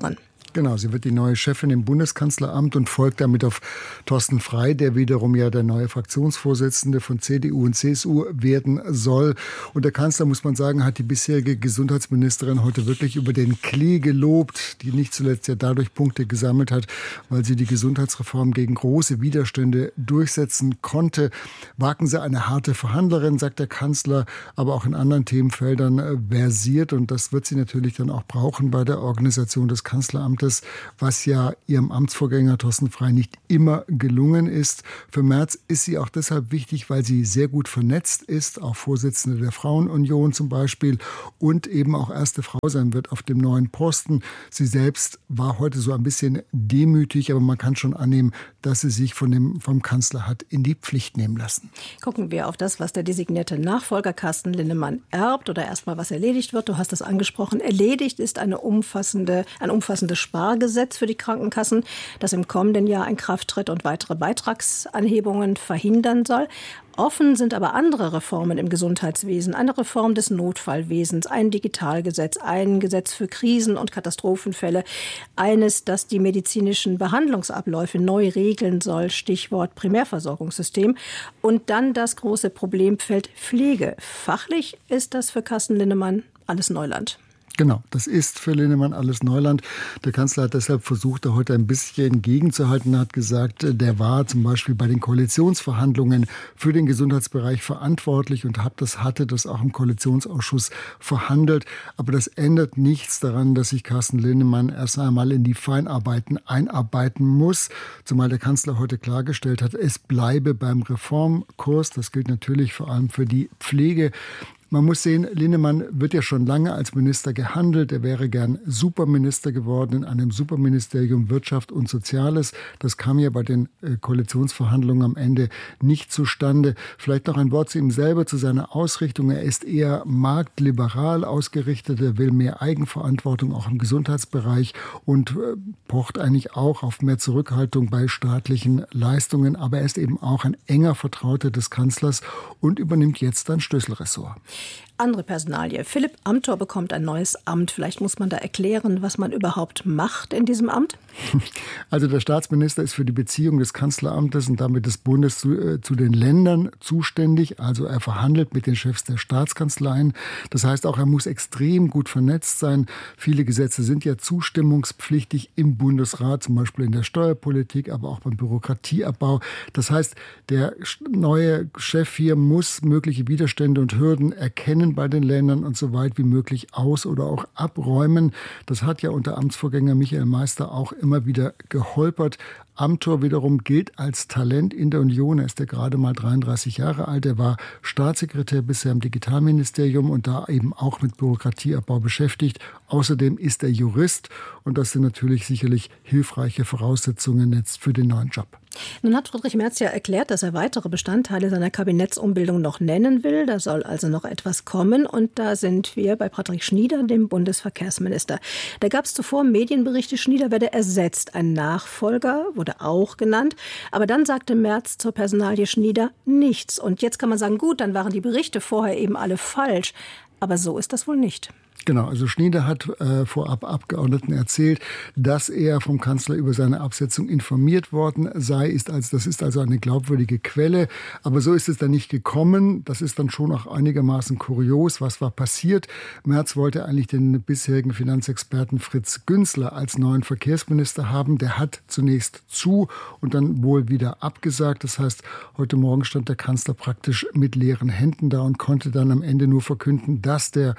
Genau, sie wird die neue Chefin im Bundeskanzleramt und folgt damit auf Thorsten Frey, der wiederum ja der neue Fraktionsvorsitzende von CDU und CSU werden soll. Und der Kanzler, muss man sagen, hat die bisherige Gesundheitsministerin heute wirklich über den Klee gelobt, die nicht zuletzt ja dadurch Punkte gesammelt hat, weil sie die Gesundheitsreform gegen große Widerstände durchsetzen konnte. Wagen Sie eine harte Verhandlerin, sagt der Kanzler, aber auch in anderen Themenfeldern versiert. Und das wird sie natürlich dann auch brauchen bei der Organisation des Kanzleramtes, was ja ihrem Amtsvorgänger Thorsten Frey nicht immer gelungen ist. Für Merz ist sie auch deshalb wichtig, weil sie sehr gut vernetzt ist, auch Vorsitzende der Frauenunion zum Beispiel, und eben auch erste Frau sein wird auf dem neuen Posten. Sie selbst war heute so ein bisschen demütig, aber man kann schon annehmen, dass sie sich vom Kanzler hat in die Pflicht nehmen lassen.
Gucken wir auf das, was der designierte Nachfolger Carsten Linnemann erbt oder erstmal was erledigt wird. Du hast es angesprochen. Erledigt ist ein umfassendes Spargesetz für die Krankenkassen, das im kommenden Jahr in Kraft tritt und weitere Beitragsanhebungen verhindern soll. Offen sind aber andere Reformen im Gesundheitswesen, eine Reform des Notfallwesens, ein Digitalgesetz, ein Gesetz für Krisen- und Katastrophenfälle, eines, das die medizinischen Behandlungsabläufe neu regeln soll, Stichwort Primärversorgungssystem, und dann das große Problemfeld Pflege. Fachlich ist das für Carsten Linnemann alles Neuland.
Genau, das ist für Linnemann alles Neuland. Der Kanzler hat deshalb versucht, da heute ein bisschen gegenzuhalten. Er hat gesagt, der war zum Beispiel bei den Koalitionsverhandlungen für den Gesundheitsbereich verantwortlich und hatte das auch im Koalitionsausschuss verhandelt. Aber das ändert nichts daran, dass sich Carsten Linnemann erst einmal in die Feinarbeiten einarbeiten muss. Zumal der Kanzler heute klargestellt hat, es bleibe beim Reformkurs. Das gilt natürlich vor allem für die Pflege. Man muss sehen, Linnemann wird ja schon lange als Minister gehandelt. Er wäre gern Superminister geworden in einem Superministerium Wirtschaft und Soziales. Das kam ja bei den Koalitionsverhandlungen am Ende nicht zustande. Vielleicht noch ein Wort zu ihm selber, zu seiner Ausrichtung. Er ist eher marktliberal ausgerichtet. Er will mehr Eigenverantwortung auch im Gesundheitsbereich und pocht eigentlich auch auf mehr Zurückhaltung bei staatlichen Leistungen. Aber er ist eben auch ein enger Vertrauter des Kanzlers und übernimmt jetzt ein Schlüsselressort.
Andere Personalie. Philipp Amthor bekommt ein neues Amt. Vielleicht muss man da erklären, was man überhaupt macht in diesem Amt?
Also der Staatsminister ist für die Beziehung des Kanzleramtes und damit des Bundes zu den Ländern zuständig. Also er verhandelt mit den Chefs der Staatskanzleien. Das heißt auch, er muss extrem gut vernetzt sein. Viele Gesetze sind ja zustimmungspflichtig im Bundesrat, zum Beispiel in der Steuerpolitik, aber auch beim Bürokratieabbau. Das heißt, der neue Chef hier muss mögliche Widerstände und Hürden erkennen bei den Ländern und so weit wie möglich aus- oder auch abräumen. Das hat ja unter Amtsvorgänger Michael Meister auch immer wieder geholpert. Amthor wiederum gilt als Talent in der Union. Er ist ja gerade mal 33 Jahre alt. Er war Staatssekretär bisher im Digitalministerium und da eben auch mit Bürokratieabbau beschäftigt. Außerdem ist er Jurist und das sind natürlich sicherlich hilfreiche Voraussetzungen jetzt für den neuen Job.
Nun hat Friedrich Merz ja erklärt, dass er weitere Bestandteile seiner Kabinettsumbildung noch nennen will. Da soll also noch etwas kommen. Und da sind wir bei Patrick Schnieder, dem Bundesverkehrsminister. Da gab es zuvor Medienberichte, Schnieder werde ersetzt. Ein Nachfolger wurde auch genannt. Aber dann sagte Merz zur Personalie Schnieder nichts. Und jetzt kann man sagen, gut, dann waren die Berichte vorher eben alle falsch. Aber so ist das wohl nicht.
Genau, also Schnieder hat vorab Abgeordneten erzählt, dass er vom Kanzler über seine Absetzung informiert worden sei. Das ist also eine glaubwürdige Quelle. Aber so ist es dann nicht gekommen. Das ist dann schon auch einigermaßen kurios. Was war passiert? Merz wollte eigentlich den bisherigen Finanzexperten Fritz Günzler als neuen Verkehrsminister haben. Der hat zunächst und dann wohl wieder abgesagt. Das heißt, heute Morgen stand der Kanzler praktisch mit leeren Händen da und konnte dann am Ende nur verkünden, dass der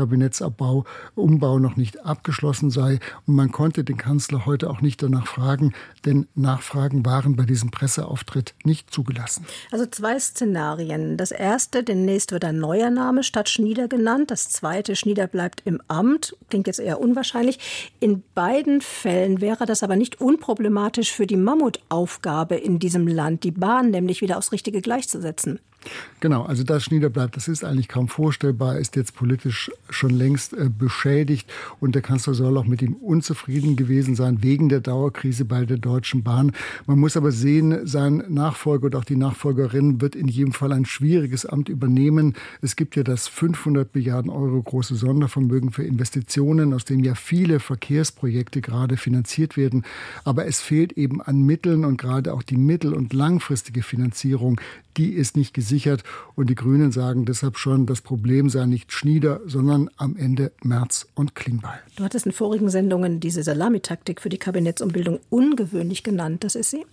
Umbau noch nicht abgeschlossen sei. Und man konnte den Kanzler heute auch nicht danach fragen, denn Nachfragen waren bei diesem Presseauftritt nicht zugelassen.
Also 2 Szenarien. Das erste, demnächst wird ein neuer Name statt Schnieder genannt. Das zweite, Schnieder bleibt im Amt. Klingt jetzt eher unwahrscheinlich. In beiden Fällen wäre das aber nicht unproblematisch für die Mammutaufgabe in diesem Land, die Bahn nämlich wieder aufs richtige Gleis zu setzen.
Genau, also dass Schnieder bleibt, das ist eigentlich kaum vorstellbar, ist jetzt politisch schon längst beschädigt und der Kanzler soll auch mit ihm unzufrieden gewesen sein wegen der Dauerkrise bei der Deutschen Bahn. Man muss aber sehen, sein Nachfolger und auch die Nachfolgerin wird in jedem Fall ein schwieriges Amt übernehmen. Es gibt ja das 500 Milliarden Euro große Sondervermögen für Investitionen, aus dem ja viele Verkehrsprojekte gerade finanziert werden. Aber es fehlt eben an Mitteln und gerade auch die mittel- und langfristige Finanzierung, die ist nicht gesichert. Und die Grünen sagen deshalb schon, das Problem sei nicht Schnieder, sondern am Ende Merz und Klingbeil.
Du hattest in vorigen Sendungen diese Salamitaktik für die Kabinettsumbildung ungewöhnlich genannt. Das ist sie?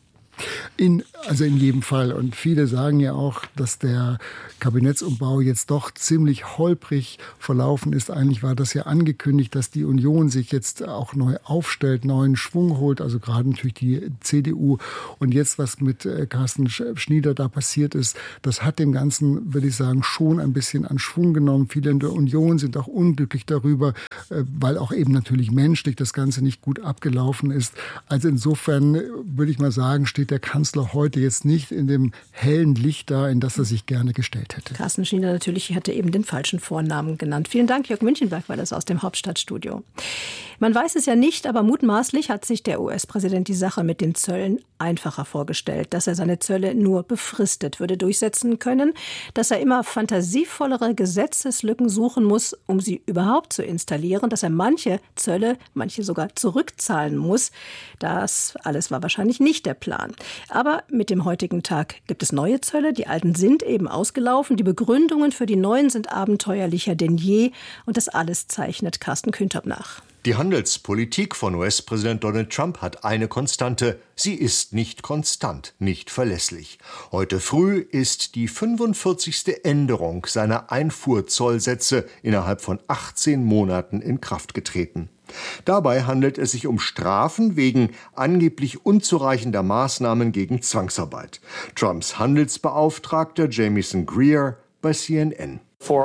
Also in jedem Fall. Und viele sagen ja auch, dass der Kabinettsumbau jetzt doch ziemlich holprig verlaufen ist. Eigentlich war das ja angekündigt, dass die Union sich jetzt auch neu aufstellt, neuen Schwung holt, also gerade natürlich die CDU. Und jetzt, was mit Carsten Schnieder da passiert ist, das hat dem Ganzen, würde ich sagen, schon ein bisschen an Schwung genommen. Viele in der Union sind auch unglücklich darüber, weil auch eben natürlich menschlich das Ganze nicht gut abgelaufen ist. Also insofern würde ich mal sagen, steht der Kanzler heute jetzt nicht in dem hellen Licht da, in das er sich gerne gestellt hätte.
Carsten Schnieder natürlich hatte eben den falschen Vornamen genannt. Vielen Dank, Jörg Münchenberg, war das aus dem Hauptstadtstudio. Man weiß es ja nicht, aber mutmaßlich hat sich der US-Präsident die Sache mit den Zöllen einfacher vorgestellt, dass er seine Zölle nur befristet würde durchsetzen können, dass er immer fantasievollere Gesetzeslücken suchen muss, um sie überhaupt zu installieren, dass er manche Zölle, manche sogar zurückzahlen muss. Das alles war wahrscheinlich nicht der Plan. Aber mit dem heutigen Tag gibt es neue Zölle, die alten sind eben ausgelaufen, die Begründungen für die neuen sind abenteuerlicher denn je und das alles zeichnet Carsten Kühntapp nach.
Die Handelspolitik von US-Präsident Donald Trump hat eine Konstante. Sie ist nicht konstant, nicht verlässlich. Heute früh ist die 45. Änderung seiner Einfuhrzollsätze innerhalb von 18 Monaten in Kraft getreten. Dabei handelt es sich um Strafen wegen angeblich unzureichender Maßnahmen gegen Zwangsarbeit. Trumps Handelsbeauftragter Jamieson Greer bei CNN.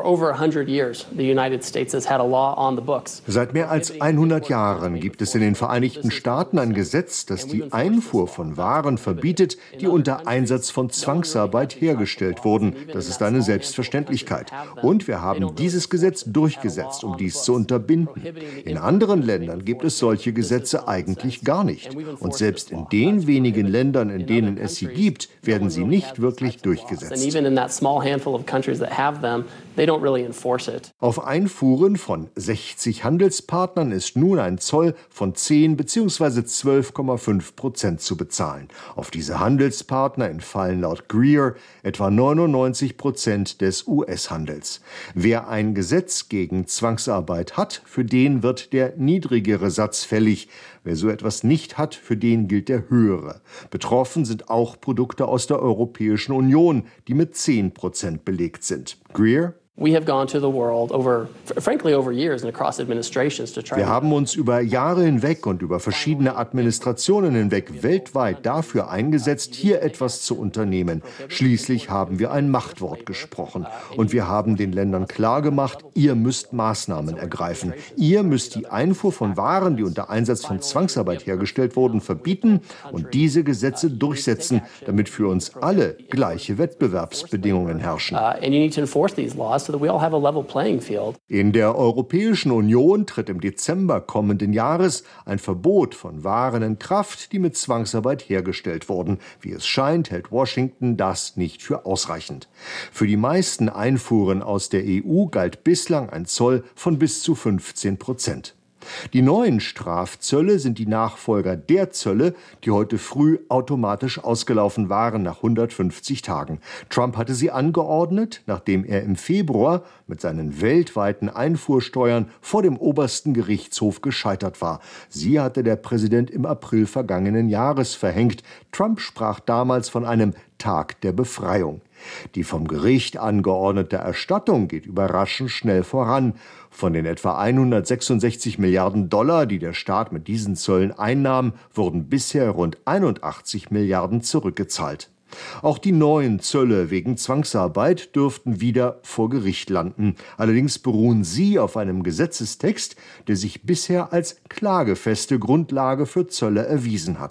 Seit mehr als 100 Jahren gibt es in den Vereinigten Staaten ein Gesetz, das die Einfuhr von Waren verbietet, die unter Einsatz von Zwangsarbeit hergestellt wurden. Das ist eine Selbstverständlichkeit. Und wir haben dieses Gesetz durchgesetzt, um dies zu unterbinden. In anderen Ländern gibt es solche Gesetze eigentlich gar nicht. Und selbst in den wenigen Ländern, in denen es sie gibt, werden sie nicht wirklich durchgesetzt. Auf Einfuhren von 60 Handelspartnern ist nun ein Zoll von 10 bzw. 12,5% zu bezahlen. Auf diese Handelspartner entfallen laut Greer etwa 99% des US-Handels. Wer ein Gesetz gegen Zwangsarbeit hat, für den wird der niedrigere Satz fällig. Wer so etwas nicht hat, für den gilt der höhere. Betroffen sind auch Produkte aus der Europäischen Union, die mit 10% belegt sind. Greer: Wir haben uns über Jahre hinweg und über verschiedene Administrationen hinweg weltweit dafür eingesetzt, hier etwas zu unternehmen. Schließlich haben wir ein Machtwort gesprochen. Und wir haben den Ländern klargemacht, ihr müsst Maßnahmen ergreifen. Ihr müsst die Einfuhr von Waren, die unter Einsatz von Zwangsarbeit hergestellt wurden, verbieten und diese Gesetze durchsetzen, damit für uns alle gleiche Wettbewerbsbedingungen herrschen. In der Europäischen Union tritt im Dezember kommenden Jahres ein Verbot von Waren in Kraft, die mit Zwangsarbeit hergestellt wurden. Wie es scheint, hält Washington das nicht für ausreichend. Für die meisten Einfuhren aus der EU galt bislang ein Zoll von bis zu 15%. Die neuen Strafzölle sind die Nachfolger der Zölle, die heute früh automatisch ausgelaufen waren nach 150 Tagen. Trump hatte sie angeordnet, nachdem er im Februar mit seinen weltweiten Einfuhrsteuern vor dem obersten Gerichtshof gescheitert war. Sie hatte der Präsident im April vergangenen Jahres verhängt. Trump sprach damals von einem Tag der Befreiung. Die vom Gericht angeordnete Erstattung geht überraschend schnell voran. Von den etwa 166 Milliarden $, die der Staat mit diesen Zöllen einnahm, wurden bisher rund 81 Milliarden zurückgezahlt. Auch die neuen Zölle wegen Zwangsarbeit dürften wieder vor Gericht landen. Allerdings beruhen sie auf einem Gesetzestext, der sich bisher als klagefeste Grundlage für Zölle erwiesen hat.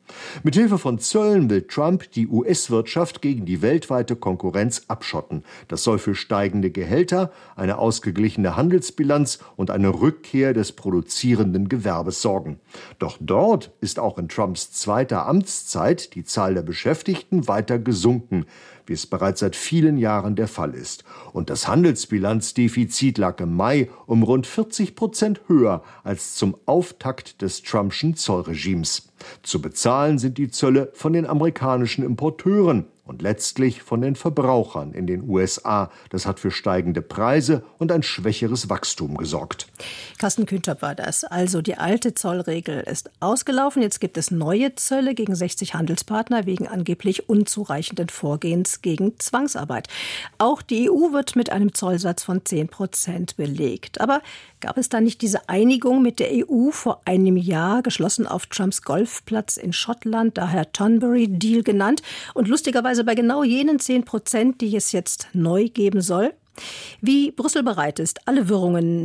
Mithilfe von Zöllen will Trump die US-Wirtschaft gegen die weltweite Konkurrenz abschotten. Das soll für steigende Gehälter, eine ausgeglichene Handelsbilanz und eine Rückkehr des produzierenden Gewerbes sorgen. Doch dort ist auch in Trumps zweiter Amtszeit die Zahl der Beschäftigten weiter gesunken, wie es bereits seit vielen Jahren der Fall ist. Und das Handelsbilanzdefizit lag im Mai um rund 40% höher als zum Auftakt des Trumpschen Zollregimes. Zu bezahlen sind die Zölle von den amerikanischen Importeuren und letztlich von den Verbrauchern in den USA. Das hat für steigende Preise und ein schwächeres Wachstum gesorgt.
Carsten Kühntop war das. Also die alte Zollregel ist ausgelaufen. Jetzt gibt es neue Zölle gegen 60 Handelspartner wegen angeblich unzureichenden Vorgehens gegen Zwangsarbeit. Auch die EU wird mit einem Zollsatz von 10% belegt. Aber gab es da nicht diese Einigung mit der EU vor einem Jahr, geschlossen auf Trumps Golfplatz in Schottland, daher Turnberry-Deal genannt, und lustigerweise bei genau jenen 10%, die es jetzt neu geben soll? Wie Brüssel bereit ist, alle Wirrungen,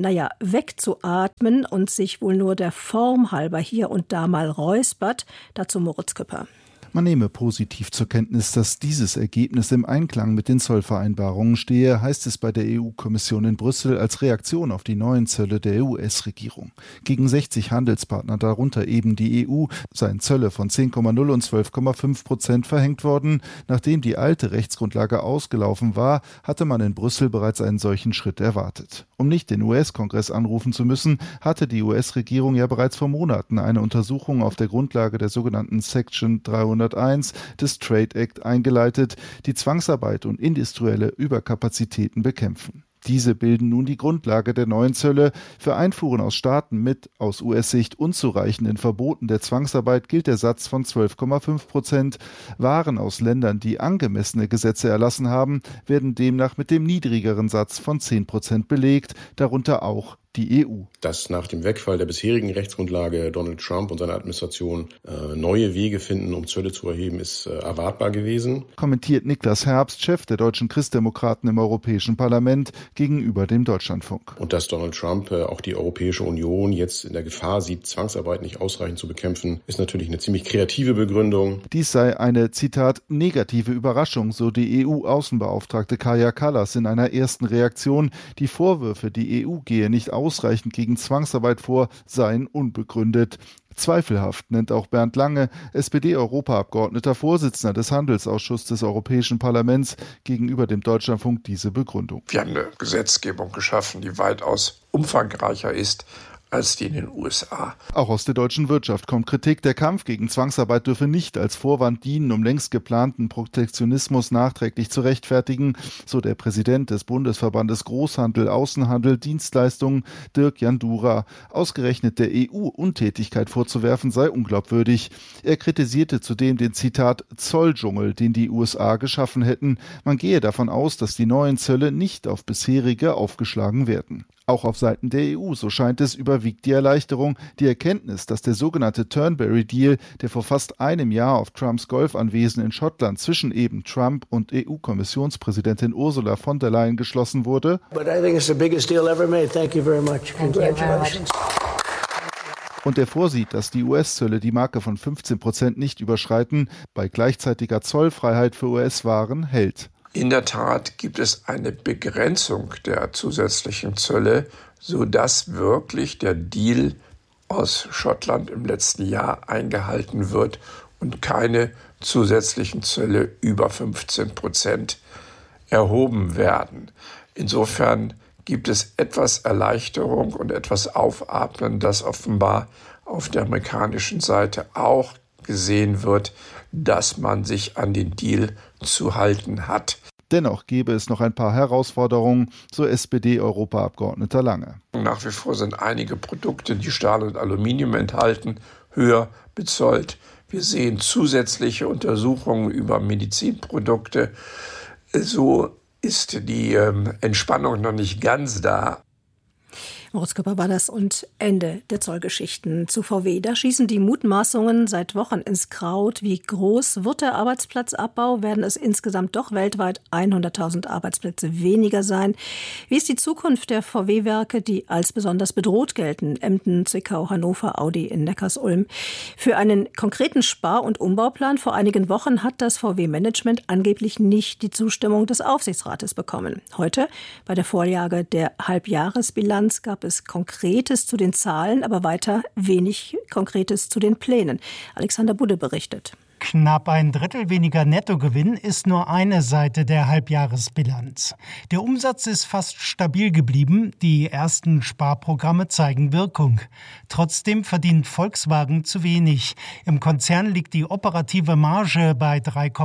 wegzuatmen und sich wohl nur der Form halber hier und da mal räuspert, dazu Moritz Küpper.
Man nehme positiv zur Kenntnis, dass dieses Ergebnis im Einklang mit den Zollvereinbarungen stehe, heißt es bei der EU-Kommission in Brüssel als Reaktion auf die neuen Zölle der US-Regierung. Gegen 60 Handelspartner, darunter eben die EU, seien Zölle von 10,0 und 12,5% verhängt worden. Nachdem die alte Rechtsgrundlage ausgelaufen war, hatte man in Brüssel bereits einen solchen Schritt erwartet. Um nicht den US-Kongress anrufen zu müssen, hatte die US-Regierung ja bereits vor Monaten eine Untersuchung auf der Grundlage der sogenannten Section 301 des Trade Act eingeleitet, die Zwangsarbeit und industrielle Überkapazitäten bekämpfen. Diese bilden nun die Grundlage der neuen Zölle. Für Einfuhren aus Staaten mit aus US-Sicht unzureichenden Verboten der Zwangsarbeit gilt der Satz von 12,5%. Waren aus Ländern, die angemessene Gesetze erlassen haben, werden demnach mit dem niedrigeren Satz von 10% belegt, darunter auch die EU.
Dass nach dem Wegfall der bisherigen Rechtsgrundlage Donald Trump und seine Administration neue Wege finden, um Zölle zu erheben, ist erwartbar gewesen.
Kommentiert Niklas Herbst, Chef der deutschen Christdemokraten im Europäischen Parlament, gegenüber dem Deutschlandfunk.
Und dass Donald Trump auch die Europäische Union jetzt in der Gefahr sieht, Zwangsarbeit nicht ausreichend zu bekämpfen, ist natürlich eine ziemlich kreative Begründung.
Dies sei eine, Zitat, negative Überraschung, so die EU-Außenbeauftragte Kaja Kallas in einer ersten Reaktion. Die Vorwürfe, die EU gehe nicht ausreichend gegen Zwangsarbeit vor, seien unbegründet. Zweifelhaft nennt auch Bernd Lange, SPD-Europaabgeordneter, Vorsitzender des Handelsausschusses des Europäischen Parlaments, gegenüber dem Deutschlandfunk diese Begründung.
Wir haben eine Gesetzgebung geschaffen, die weitaus umfangreicher ist als die in den USA.
Auch aus der deutschen Wirtschaft kommt Kritik. Der Kampf gegen Zwangsarbeit dürfe nicht als Vorwand dienen, um längst geplanten Protektionismus nachträglich zu rechtfertigen, so der Präsident des Bundesverbandes Großhandel, Außenhandel, Dienstleistungen, Dirk Jandura. Ausgerechnet der EU Untätigkeit vorzuwerfen sei unglaubwürdig. Er kritisierte zudem den, Zitat, Zolldschungel, den die USA geschaffen hätten. Man gehe davon aus, dass die neuen Zölle nicht auf bisherige aufgeschlagen werden. Auch auf Seiten der EU, so scheint es, überwiegt die Erleichterung, die Erkenntnis, dass der sogenannte Turnberry-Deal, der vor fast einem Jahr auf Trumps Golfanwesen in Schottland zwischen eben Trump und EU-Kommissionspräsidentin Ursula von der Leyen geschlossen wurde.
But I think it's the biggest deal ever made. Thank you very much. Congratulations.
Und der vorsieht, dass die US-Zölle die Marke von 15% nicht überschreiten, bei gleichzeitiger Zollfreiheit für US-Waren hält.
In der Tat gibt es eine Begrenzung der zusätzlichen Zölle, sodass wirklich der Deal aus Schottland im letzten Jahr eingehalten wird und keine zusätzlichen Zölle über 15% erhoben werden. Insofern gibt es etwas Erleichterung und etwas Aufatmen, das offenbar auf der amerikanischen Seite auch gesehen wird, dass man sich an den Deal zu halten hat.
Dennoch gäbe es noch ein paar Herausforderungen, so SPD-Europaabgeordneter Lange.
Nach wie vor sind einige Produkte, die Stahl und Aluminium enthalten, höher bezollt. Wir sehen zusätzliche Untersuchungen über Medizinprodukte. So ist die Entspannung noch nicht ganz da.
Moritz Köpper war das und Ende der Zollgeschichten zu VW. Da schießen die Mutmaßungen seit Wochen ins Kraut. Wie groß wird der Arbeitsplatzabbau? Werden es insgesamt doch weltweit 100.000 Arbeitsplätze weniger sein? Wie ist die Zukunft der VW-Werke, die als besonders bedroht gelten? Emden, Zwickau, Hannover, Audi in Neckarsulm. Für einen konkreten Spar- und Umbauplan vor einigen Wochen hat das VW-Management angeblich nicht die Zustimmung des Aufsichtsrates bekommen. Heute, bei der Vorlage der Halbjahresbilanz, gab es Konkretes zu den Zahlen, aber weiter wenig Konkretes zu den Plänen. Alexander Budde berichtet.
Knapp ein Drittel weniger Nettogewinn ist nur eine Seite der Halbjahresbilanz. Der Umsatz ist fast stabil geblieben. Die ersten Sparprogramme zeigen Wirkung. Trotzdem verdient Volkswagen zu wenig. Im Konzern liegt die operative Marge bei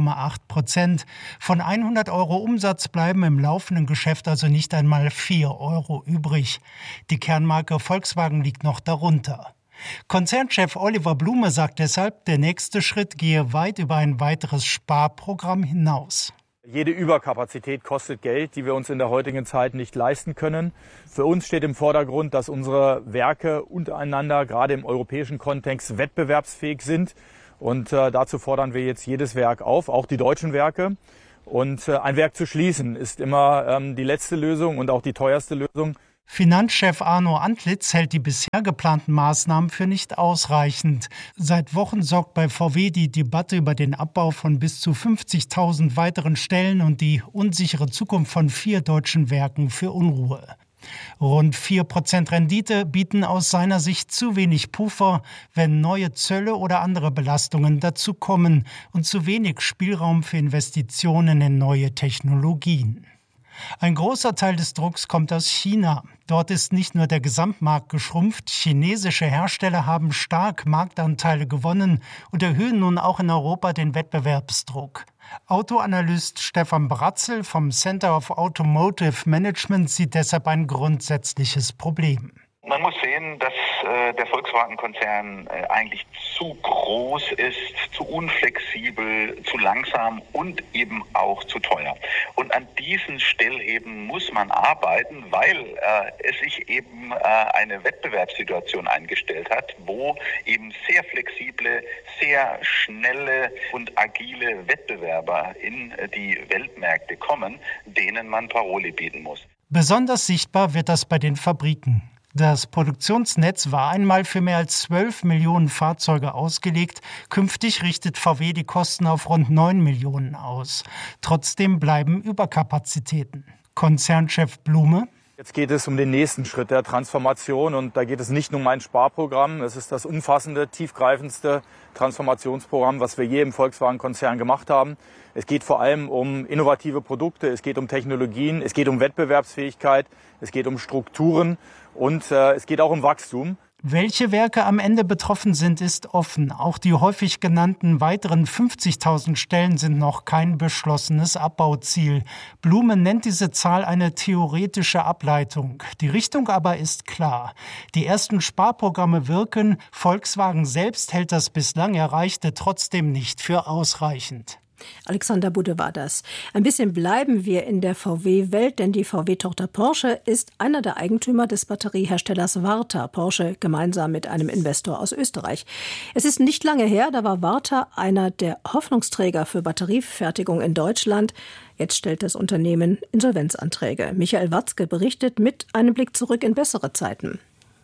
3,8%. Von 100 € Umsatz bleiben im laufenden Geschäft also nicht einmal 4 € übrig. Die Kernmarke Volkswagen liegt noch darunter. Konzernchef Oliver Blume sagt deshalb, der nächste Schritt gehe weit über ein weiteres Sparprogramm hinaus.
Jede Überkapazität kostet Geld, die wir uns in der heutigen Zeit nicht leisten können. Für uns steht im Vordergrund, dass unsere Werke untereinander, gerade im europäischen Kontext, wettbewerbsfähig sind. Und dazu fordern wir jetzt jedes Werk auf, auch die deutschen Werke. Und ein Werk zu schließen ist immer die letzte Lösung und auch die teuerste Lösung.
Finanzchef Arno Antlitz hält die bisher geplanten Maßnahmen für nicht ausreichend. Seit Wochen sorgt bei VW die Debatte über den Abbau von bis zu 50.000 weiteren Stellen und die unsichere Zukunft von 4 deutschen Werken für Unruhe. Rund 4% Rendite bieten aus seiner Sicht zu wenig Puffer, wenn neue Zölle oder andere Belastungen dazukommen und zu wenig Spielraum für Investitionen in neue Technologien. Ein großer Teil des Drucks kommt aus China. Dort ist nicht nur der Gesamtmarkt geschrumpft, chinesische Hersteller haben stark Marktanteile gewonnen und erhöhen nun auch in Europa den Wettbewerbsdruck. Autoanalyst Stefan Bratzel vom Center of Automotive Management sieht deshalb ein grundsätzliches Problem.
Man muss sehen, dass der Volkswagen-Konzern eigentlich zu groß ist, zu unflexibel, zu langsam und eben auch zu teuer. Und an diesen Stellhebeln muss man arbeiten, weil es sich eben eine Wettbewerbssituation eingestellt hat, wo eben sehr flexible, sehr schnelle und agile Wettbewerber in die Weltmärkte kommen, denen man Paroli bieten muss.
Besonders sichtbar wird das bei den Fabriken. Das Produktionsnetz war einmal für mehr als 12 Millionen Fahrzeuge ausgelegt. Künftig richtet VW die Kosten auf rund 9 Millionen aus. Trotzdem bleiben Überkapazitäten. Konzernchef Blume:
Jetzt geht es um den nächsten Schritt der Transformation und da geht es nicht nur um ein Sparprogramm. Es ist das umfassende, tiefgreifendste Transformationsprogramm, was wir je im Volkswagen-Konzern gemacht haben. Es geht vor allem um innovative Produkte, es geht um Technologien, es geht um Wettbewerbsfähigkeit, es geht um Strukturen und es geht auch um Wachstum.
Welche Werke am Ende betroffen sind, ist offen. Auch die häufig genannten weiteren 50.000 Stellen sind noch kein beschlossenes Abbauziel. Blume nennt diese Zahl eine theoretische Ableitung. Die Richtung aber ist klar. Die ersten Sparprogramme wirken. Volkswagen selbst hält das bislang Erreichte trotzdem nicht für ausreichend.
Alexander Budde war das. Ein bisschen bleiben wir in der VW-Welt, denn die VW-Tochter Porsche ist einer der Eigentümer des Batterieherstellers Varta. Porsche gemeinsam mit einem Investor aus Österreich. Es ist nicht lange her, da war Varta einer der Hoffnungsträger für Batteriefertigung in Deutschland. Jetzt stellt das Unternehmen Insolvenzanträge. Michael Watzke berichtet mit einem Blick zurück in bessere Zeiten.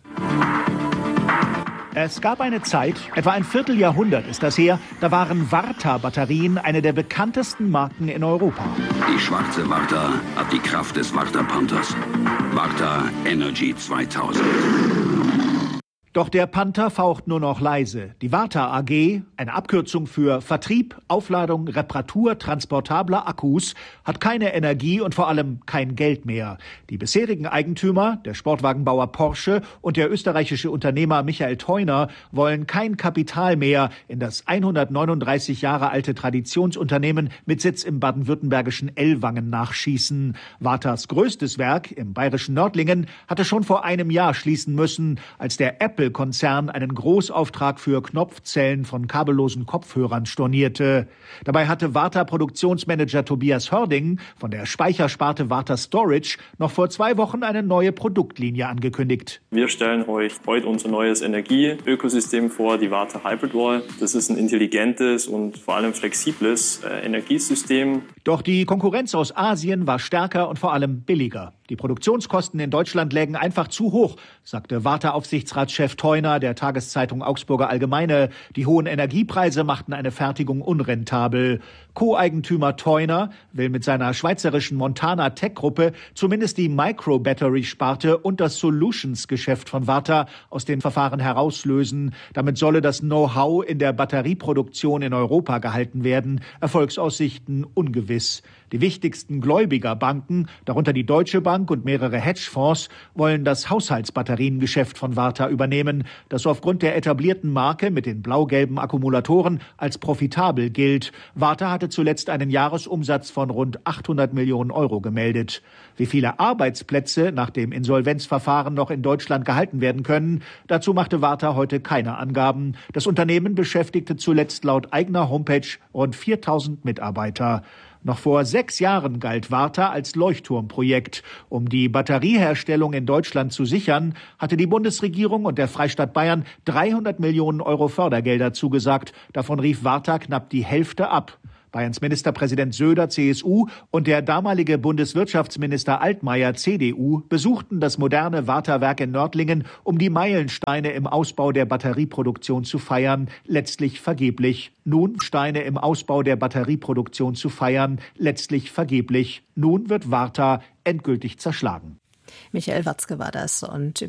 Es gab eine Zeit, etwa ein Vierteljahrhundert ist das her, da waren Varta-Batterien eine der bekanntesten Marken in Europa.
Die schwarze Varta hat die Kraft des Varta Panthers. Varta Energy 2000.
Doch der Panther faucht nur noch leise. Die Varta AG, eine Abkürzung für Vertrieb, Aufladung, Reparatur transportabler Akkus, hat keine Energie und vor allem kein Geld mehr. Die bisherigen Eigentümer, der Sportwagenbauer Porsche und der österreichische Unternehmer Michael Theuner, wollen kein Kapital mehr in das 139 Jahre alte Traditionsunternehmen mit Sitz im baden-württembergischen Ellwangen nachschießen. Vartas größtes Werk im bayerischen Nördlingen hatte schon vor einem Jahr schließen müssen, als der Apple Apple-Konzern einen Großauftrag für Knopfzellen von kabellosen Kopfhörern stornierte. Dabei hatte Varta-Produktionsmanager Tobias Hörding von der Speichersparte Varta Storage noch vor 2 Wochen eine neue Produktlinie angekündigt.
Wir stellen euch heute unser neues Energieökosystem vor, die Varta Hybrid Wall. Das ist ein intelligentes und vor allem flexibles Energiesystem.
Doch die Konkurrenz aus Asien war stärker und vor allem billiger. Die Produktionskosten in Deutschland lägen einfach zu hoch, sagte Varta-Aufsichtsratschef Theuner der Tageszeitung Augsburger Allgemeine. Die hohen Energiepreise machten eine Fertigung unrentabel. Co-Eigentümer Theuner will mit seiner schweizerischen Montana Tech-Gruppe zumindest die Micro-Battery-Sparte und das Solutions-Geschäft von Varta aus den Verfahren herauslösen. Damit solle das Know-how in der Batterieproduktion in Europa gehalten werden. Erfolgsaussichten ungewiss. Die wichtigsten Gläubigerbanken, darunter die Deutsche Bank und mehrere Hedgefonds, wollen das Haushaltsbatteriengeschäft von Varta übernehmen, das aufgrund der etablierten Marke mit den blau-gelben Akkumulatoren als profitabel gilt. Varta hatte zuletzt einen Jahresumsatz von rund 800 Millionen Euro gemeldet. Wie viele Arbeitsplätze nach dem Insolvenzverfahren noch in Deutschland gehalten werden können, dazu machte Varta heute keine Angaben. Das Unternehmen beschäftigte zuletzt laut eigener Homepage rund 4.000 Mitarbeiter. Noch vor 6 Jahren galt Varta als Leuchtturmprojekt. Um die Batterieherstellung in Deutschland zu sichern, hatte die Bundesregierung und der Freistaat Bayern 300 Millionen Euro Fördergelder zugesagt. Davon rief Varta knapp die Hälfte ab. Bayerns Ministerpräsident Söder, CSU, und der damalige Bundeswirtschaftsminister Altmaier, CDU, besuchten das moderne Varta-Werk in Nördlingen, um die Meilensteine im Ausbau der Batterieproduktion zu feiern, letztlich vergeblich. Nun wird Varta endgültig zerschlagen.
Michael Watzke war das. Und